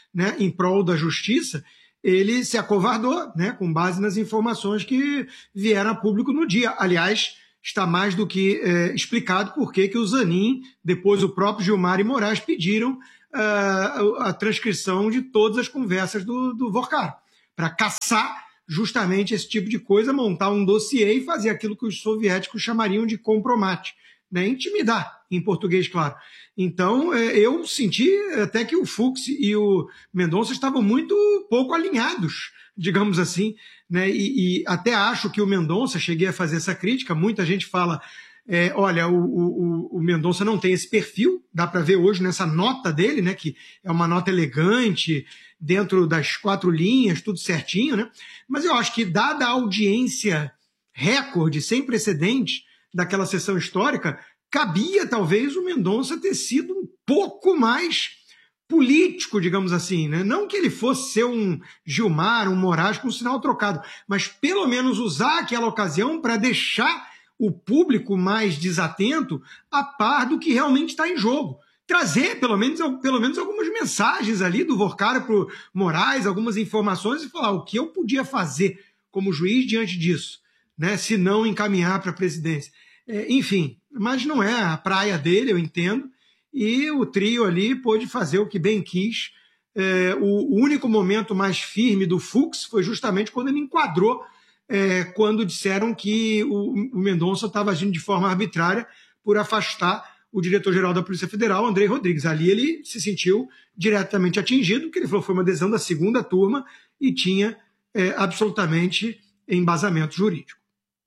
né, em prol da justiça, ele se acovardou, né, com base nas informações que vieram a público no dia. Aliás, está mais do que é, explicado por que o Zanin, depois o próprio Gilmar e Moraes pediram uh, a transcrição de todas as conversas do, do Vorkar, para caçar justamente esse tipo de coisa, montar um dossiê e fazer aquilo que os soviéticos chamariam de compromate, né? Intimidar, em português, claro. Então, eu senti até que o Fux e o Mendonça estavam muito pouco alinhados, digamos assim, né? E, e até acho que o Mendonça, cheguei a fazer essa crítica, muita gente fala, é, olha, o, o, o Mendonça não tem esse perfil, dá para ver hoje nessa nota dele, né, que é uma nota elegante, dentro das quatro linhas, tudo certinho, né? Mas eu acho que, dada a audiência recorde, sem precedentes, daquela sessão histórica, cabia talvez o Mendonça ter sido um pouco mais político, digamos assim, né? Não que ele fosse ser um Gilmar, um Moraes com um sinal trocado, mas pelo menos usar aquela ocasião para deixar o público mais desatento a par do que realmente está em jogo. Trazer pelo menos, pelo menos algumas mensagens ali do Vorkar para o Moraes, algumas informações e falar o que eu podia fazer como juiz diante disso, né? Se não encaminhar para a presidência. É, enfim, mas não é a praia dele, eu entendo, e o trio ali pôde fazer o que bem quis. É, o, o único momento mais firme do Fux foi justamente quando ele enquadrou, é, quando disseram que o, o Mendonça estava agindo de forma arbitrária por afastar o diretor-geral da Polícia Federal, Andrei Rodrigues. Ali ele se sentiu diretamente atingido, porque ele falou que foi uma decisão da segunda turma e tinha é, absolutamente embasamento jurídico.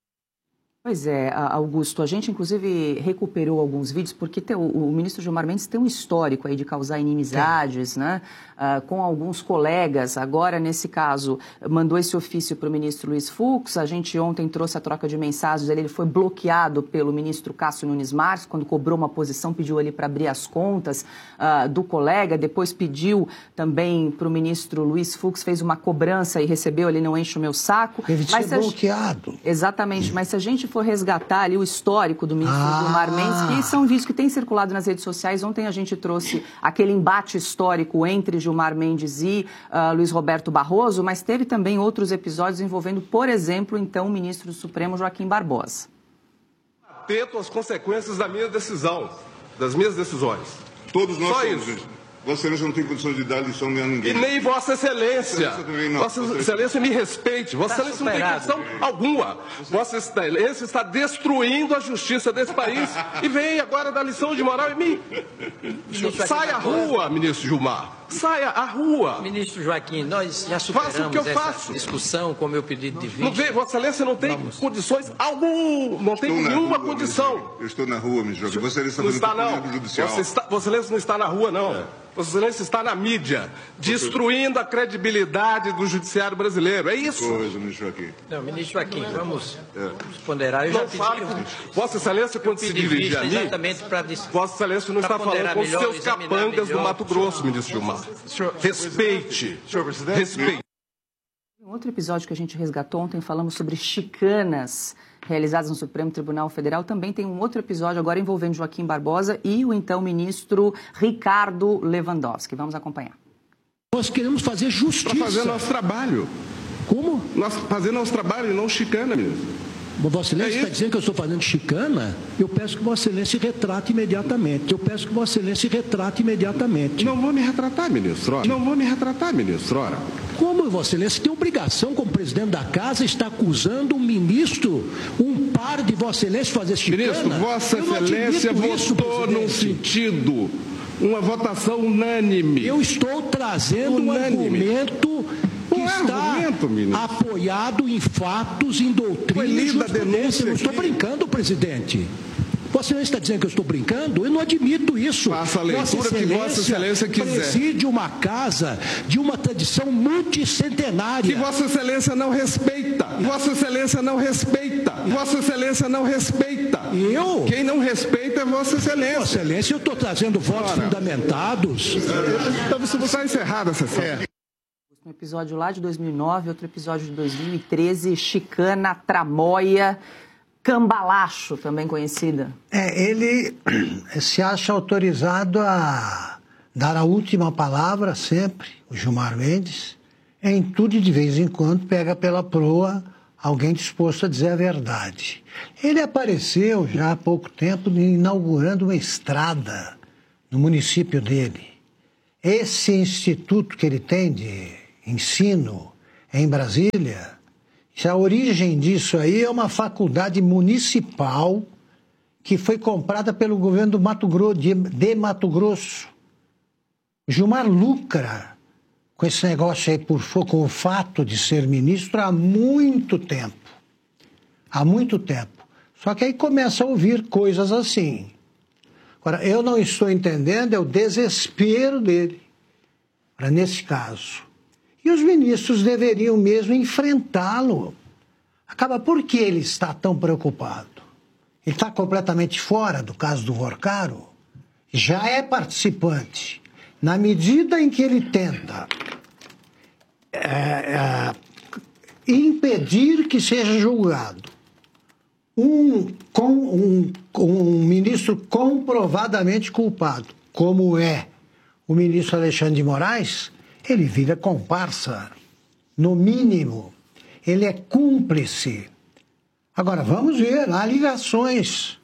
Pois é, Augusto, a gente inclusive recuperou alguns vídeos, porque tem, o, o ministro Gilmar Mendes tem um histórico aí de causar inimizades, é. né, uh, com alguns colegas. Agora, nesse caso, mandou esse ofício para o ministro Luiz Fux. A gente ontem trouxe a troca de mensagens, ele foi bloqueado pelo ministro Cássio Nunes Marques, quando cobrou uma posição, pediu ali para abrir as contas uh, do colega, depois pediu também para o ministro Luiz Fux, fez uma cobrança e recebeu, ele não enche o meu saco. Ele foi bloqueado. Gente, exatamente, mas se a gente for resgatar ali o histórico do ministro ah. Gilmar Mendes, que são vídeos que têm circulado nas redes sociais. Ontem a gente trouxe aquele embate histórico entre Gilmar Mendes e uh, Luiz Roberto Barroso, mas teve também outros episódios envolvendo, por exemplo, então, o ministro do Supremo, Joaquim Barbosa. Atento às consequências da minha decisão, das minhas decisões. Todos nós Só somos, isso. Vossa Excelência não tem condições de dar lição a ninguém. E nem Vossa Excelência. Vossa Excelência me respeite. Vossa tá Excelência superado. Não tem questão alguma. Vossa Excelência está destruindo a justiça desse país e vem agora dar lição de moral em mim. Saia à rua, ministro Gilmar. Saia à rua. Ministro Joaquim, nós já superamos faço o que eu essa faço. discussão com o meu pedido de vista. Não vê, Vossa Excelência não tem Vamos. condições alguma, não tem estou nenhuma rua, condição. Eu estou na rua, ministro Joaquim. Vossa Excelência não está está, fazendo não. judicial. Vossa, está, Vossa Excelência não está na rua, não. É. Vossa Excelência está na mídia, destruindo a credibilidade do judiciário brasileiro. É isso. Coisa, ministro Joaquim. Não, ministro Joaquim, vamos, é. vamos ponderar. Eu não já pedi, fale. Eu, Vossa Excelência, quando se dirige a mim, exatamente para Vossa Excelência não está falando com os seus capangas do Mato Grosso, ministro Gilmar. Senhor, Respeite. Senhor presidente. Respeite. Em outro episódio que a gente resgatou ontem, falamos sobre chicanas realizadas no Supremo Tribunal Federal. Também tem um outro episódio agora envolvendo Joaquim Barbosa e o então ministro Ricardo Lewandowski. Vamos acompanhar. Nós queremos fazer justiça. Para fazer nosso trabalho. Como? Nós fazer nosso trabalho e não chicana, ministro. Vossa Excelência está é dizendo que eu estou fazendo chicana? Eu peço que Vossa Excelência se retrate imediatamente. Eu peço que Vossa Excelência se retrate imediatamente. Não vou me retratar, ministro. Ora. Não vou me retratar, ministro. Ora. Como Vossa Excelência tem obrigação, como presidente da casa, está acusando um ministro, um par de Vossa Excelência fazer chicana? Ministro, Vossa Excelência votou num sentido, uma votação unânime. Eu estou trazendo unânime. um argumento que está apoiado em fatos, em doutrina e jurisprudência. Eu não estou brincando, presidente. Vossa Excelência está dizendo que eu estou brincando? Eu não admito isso. Faça a leitura que Vossa Excelência quiser. Preside uma casa de uma tradição multicentenária. Que Vossa Excelência não respeita. Vossa Excelência não respeita. Vossa Excelência não respeita. Eu? Quem não respeita é Vossa Excelência. Vossa Excelência, eu estou trazendo votos Ora. fundamentados. Então você está encerrada a sessão. É. Um episódio lá de dois mil e nove, outro episódio de dois mil e treze, chicana, tramóia, cambalacho, também conhecida. É, ele se acha autorizado a dar a última palavra sempre, o Gilmar Mendes, em tudo e de vez em quando pega pela proa alguém disposto a dizer a verdade. Ele apareceu já há pouco tempo inaugurando uma estrada no município dele. Esse instituto que ele tem de ensino em Brasília, a origem disso aí é uma faculdade municipal que foi comprada pelo governo do Mato Grosso, de, de Mato Grosso. Gilmar lucra com esse negócio aí, por, com o fato de ser ministro há muito tempo. Há muito tempo. Só que aí começa a ouvir coisas assim. Agora, eu não estou entendendo é o desespero dele, para nesse caso. E os ministros deveriam mesmo enfrentá-lo. Acaba, por que ele está tão preocupado? Ele está completamente fora do caso do Vorcaro? Já é participante. Na medida em que ele tenta é, é, impedir que seja julgado um, com, um, um ministro comprovadamente culpado, como é o ministro Alexandre de Moraes, ele vira comparsa, no mínimo. Ele é cúmplice. Agora, vamos ver, há ligações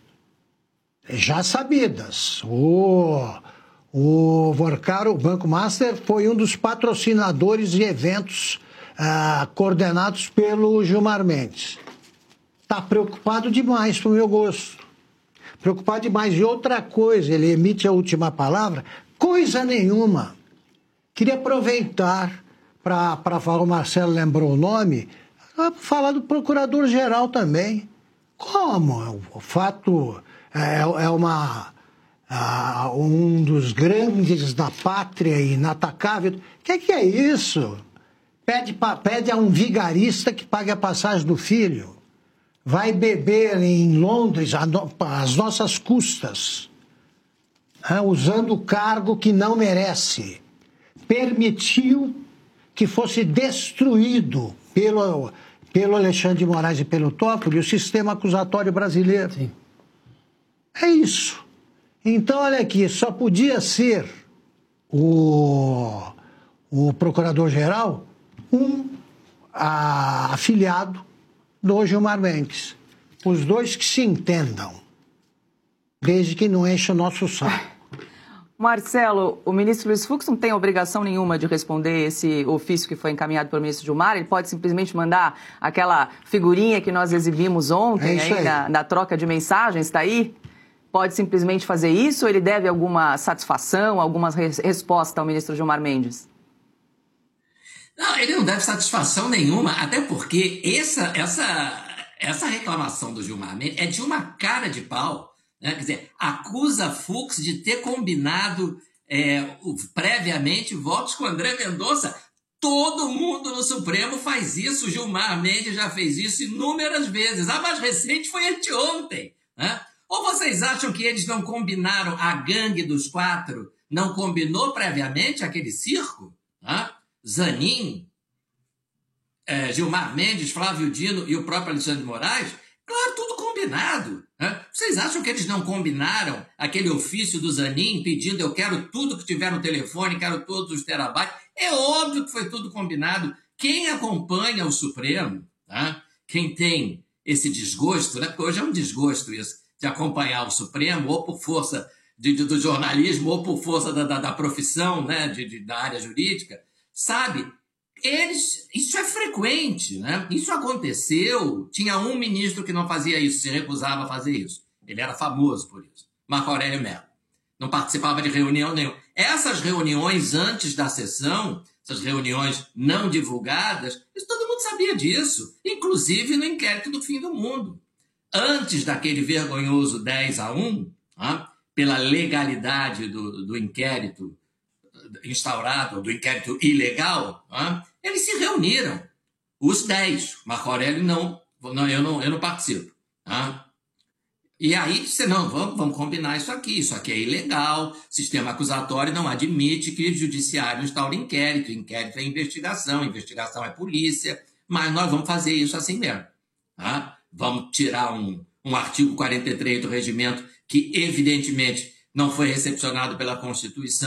já sabidas. O, o Vorcaro, o Banco Master, foi um dos patrocinadores de eventos ah, coordenados pelo Gilmar Mendes. Está preocupado demais, para o meu gosto. Preocupado demais. E outra coisa, ele emite a última palavra, coisa nenhuma. Queria aproveitar para falar, o Marcelo lembrou o nome, para falar do procurador-geral também. Como? O fato é, é uma, uh, um dos grandes da pátria, inatacável. O que, que é isso? Pede, pra, pede a um vigarista que pague a passagem do filho. Vai beber em Londres às nossas custas, né, usando o cargo que não merece. Permitiu que fosse destruído pelo, pelo Alexandre de Moraes e pelo Toffoli o sistema acusatório brasileiro. Sim. É isso. Então, olha aqui, só podia ser o, o procurador-geral um a, afiliado do Gilmar Mendes. Os dois que se entendam, desde que não enche o nosso saco. Marcelo, o ministro Luiz Fux não tem obrigação nenhuma de responder esse ofício que foi encaminhado pelo ministro Gilmar. Ele pode simplesmente mandar aquela figurinha que nós exibimos ontem, é aí, aí. Na, na troca de mensagens, está aí? Pode simplesmente fazer isso ou ele deve alguma satisfação, alguma res resposta ao ministro Gilmar Mendes? Não, ele não deve satisfação nenhuma, até porque essa, essa, essa reclamação do Gilmar Mendes é de uma cara de pau. Né? Quer dizer, acusa Fux de ter combinado é, previamente votos com André Mendonça. Todo mundo no Supremo faz isso. O Gilmar Mendes já fez isso inúmeras vezes. A mais recente foi anteontem. Né? Ou vocês acham que eles não combinaram, a gangue dos quatro não combinou previamente aquele circo? Né? Zanin, é, Gilmar Mendes, Flávio Dino e o próprio Alexandre de Moraes? Claro, tudo combinado. Né? Vocês acham que eles não combinaram aquele ofício do Zanin pedindo eu quero tudo que tiver no telefone, quero todos os terabytes? É óbvio que foi tudo combinado. Quem acompanha o Supremo, tá? Quem tem esse desgosto, né? Porque hoje é um desgosto isso, de acompanhar o Supremo, ou por força de, de, do jornalismo, ou por força da, da, da profissão, né? de, de, da área jurídica, sabe? Eles, isso é frequente, né? Isso aconteceu, tinha um ministro que não fazia isso, se recusava a fazer isso. Ele era famoso por isso, Marco Aurélio Mello. Não participava de reunião nenhuma. Essas reuniões antes da sessão, essas reuniões não divulgadas, isso todo mundo sabia disso, inclusive no inquérito do fim do mundo. Antes daquele vergonhoso dez a um, ah, pela legalidade do, do inquérito instaurado, do inquérito ilegal, ah, eles se reuniram, os dez. Marco Aurélio não, não, eu não, eu não participo. Ah. E aí disse, não, vamos, vamos combinar isso aqui, isso aqui é ilegal, sistema acusatório não admite que o judiciário instaure inquérito, inquérito é investigação, investigação é polícia, mas nós vamos fazer isso assim mesmo. Ah. Vamos tirar um, um artigo quarenta e três do regimento que evidentemente não foi recepcionado pela Constituição,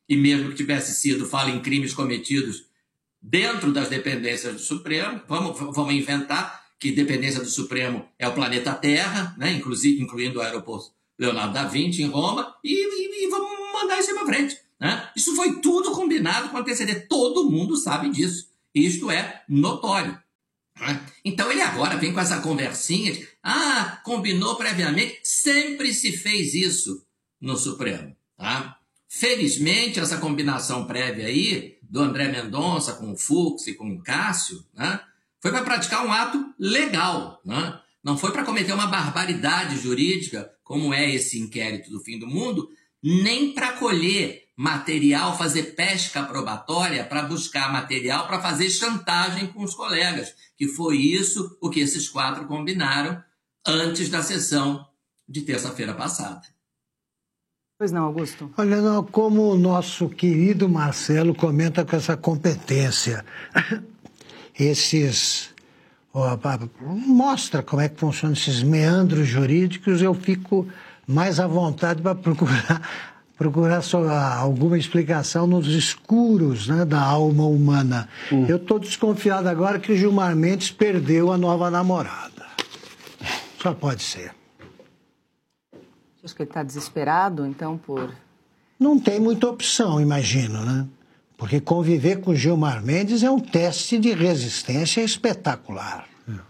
e mesmo que tivesse sido, fala em crimes cometidos dentro das dependências do Supremo. Vamos, vamos inventar que dependência do Supremo é o planeta Terra, né? Inclusive, incluindo o aeroporto Leonardo da Vinci em Roma, e, e, e vamos mandar isso para frente. Né? Isso foi tudo combinado com antecedência. Todo mundo sabe disso. Isto é notório. Né? Então ele agora vem com essa conversinha de, ah, combinou previamente. Sempre se fez isso no Supremo. Tá? Felizmente, essa combinação prévia aí, do André Mendonça com o Fux e com o Cássio, né, foi para praticar um ato legal. Né? Não foi para cometer uma barbaridade jurídica, como é esse inquérito do fim do mundo, nem para colher material, fazer pesca probatória para buscar material para fazer chantagem com os colegas, que foi isso o que esses quatro combinaram antes da sessão de terça-feira passada. Pois não, Augusto? Olha, não, como o nosso querido Marcelo comenta com essa competência, esses... Ó, mostra como é que funcionam esses meandros jurídicos, eu fico mais à vontade para procurar... procurar só alguma explicação nos escuros, né, da alma humana. Hum. Eu estou desconfiado agora que o Gilmar Mendes perdeu a nova namorada. Só pode ser. Acho que ele está desesperado, então, por... Não tem muita opção, imagino, né? Porque conviver com o Gilmar Mendes é um teste de resistência espetacular.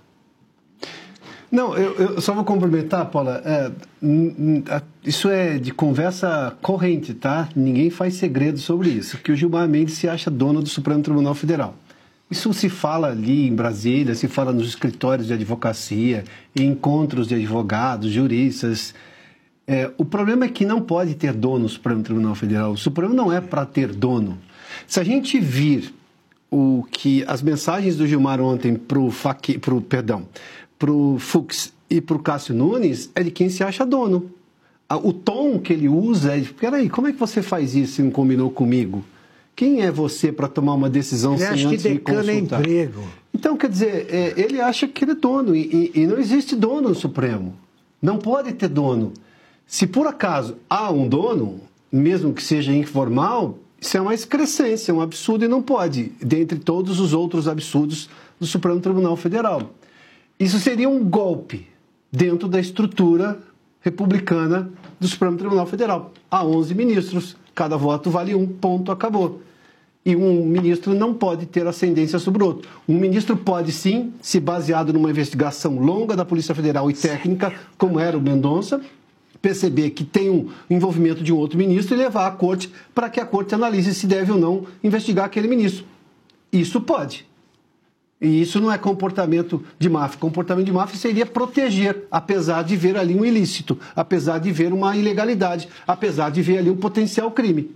Não, eu, eu só vou complementar, Paula. É, isso é de conversa corrente, tá? Ninguém faz segredo sobre isso, que o Gilmar Mendes se acha dono do Supremo Tribunal Federal. Isso se fala ali em Brasília, se fala nos escritórios de advocacia, em encontros de advogados, juristas. É, o problema é que não pode ter dono no Supremo Tribunal Federal. O Supremo não é para ter dono. Se a gente vir o que as mensagens do Gilmar ontem para o Faque, pro, perdão, para o Fux e para o Cássio Nunes, é de quem se acha dono. O tom que ele usa é de, peraí, como é que você faz isso e não combinou comigo? Quem é você para tomar uma decisão ele sem acha antes que me consultar? é emprego. Então, quer dizer, é, ele acha que ele é dono e, e, e não existe dono no Supremo. Não pode ter dono. Se por acaso há um dono, mesmo que seja informal, isso é uma excrescência, um absurdo e não pode, dentre todos os outros absurdos do Supremo Tribunal Federal. Isso seria um golpe dentro da estrutura republicana do Supremo Tribunal Federal. Há onze ministros, cada voto vale um, ponto, acabou. E um ministro não pode ter ascendência sobre o outro. Um ministro pode, sim, se baseado numa investigação longa da Polícia Federal e técnica, como era o Mendonça, perceber que tem um envolvimento de um outro ministro e levar à corte para que a corte analise se deve ou não investigar aquele ministro. Isso pode. E isso não é comportamento de máfia. Comportamento de máfia seria proteger, apesar de ver ali um ilícito, apesar de ver uma ilegalidade, apesar de ver ali um potencial crime.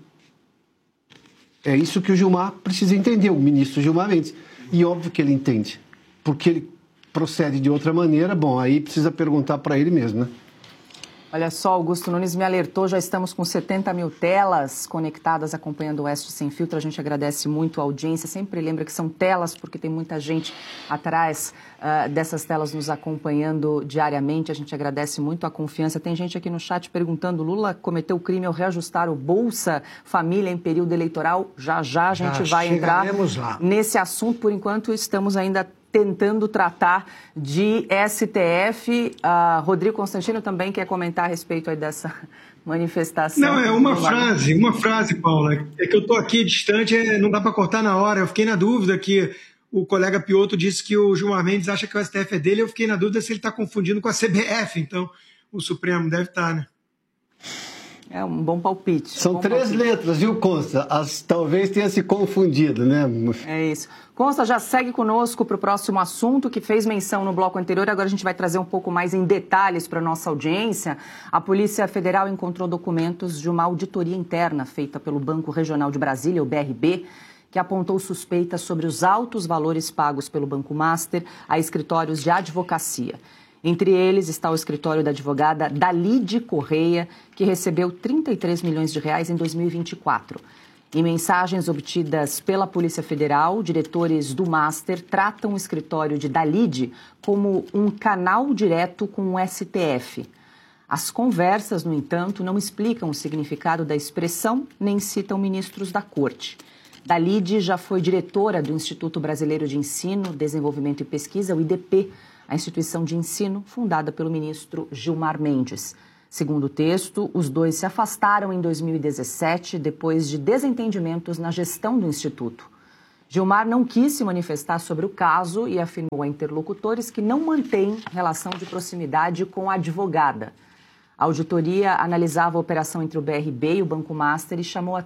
É isso que o Gilmar precisa entender, o ministro Gilmar Mendes. E óbvio que ele entende. Porque ele procede de outra maneira, bom, aí precisa perguntar para ele mesmo, né? Olha só, Augusto Nunes me alertou, já estamos com setenta mil telas conectadas acompanhando o Oeste Sem Filtro. A gente agradece muito a audiência, sempre lembra que são telas porque tem muita gente atrás uh, dessas telas nos acompanhando diariamente. A gente agradece muito a confiança. Tem gente aqui no chat perguntando, Lula cometeu crime ao reajustar o Bolsa Família em período eleitoral? Já já a gente já vai entrar lá. nesse assunto. Por enquanto estamos ainda tentando tratar de S T F. Uh, Rodrigo Constantino também quer comentar a respeito aí dessa manifestação. Não, é uma frase, uma frase, Paula. É que eu estou aqui distante, é, não dá para cortar na hora. Eu fiquei na dúvida que o colega Piotto disse que o Gilmar Mendes acha que o S T F é dele. Eu fiquei na dúvida se ele está confundindo com a C B F. Então, o Supremo deve estar, né? É um bom palpite. São bom três palpite. letras, viu, Consta? As, talvez tenha se confundido, né? É isso. Consta, já segue conosco para o próximo assunto, que fez menção no bloco anterior. Agora a gente vai trazer um pouco mais em detalhes para a nossa audiência. A Polícia Federal encontrou documentos de uma auditoria interna feita pelo Banco Regional de Brasília, o B R B, que apontou suspeitas sobre os altos valores pagos pelo Banco Master a escritórios de advocacia. Entre eles está o escritório da advogada Dalide Correia, que recebeu trinta e três milhões de reais em dois mil e vinte e quatro. Em mensagens obtidas pela Polícia Federal, diretores do Master tratam o escritório de Dalide como um canal direto com o S T F. As conversas, no entanto, não explicam o significado da expressão nem citam ministros da Corte. Dalide já foi diretora do Instituto Brasileiro de Ensino, Desenvolvimento e Pesquisa, o I D P, a instituição de ensino fundada pelo ministro Gilmar Mendes. Segundo o texto, os dois se afastaram em dois mil e dezessete, depois de desentendimentos na gestão do Instituto. Gilmar não quis se manifestar sobre o caso e afirmou a interlocutores que não mantém relação de proximidade com a advogada. A auditoria analisava a operação entre o B R B e o Banco Master e chamou a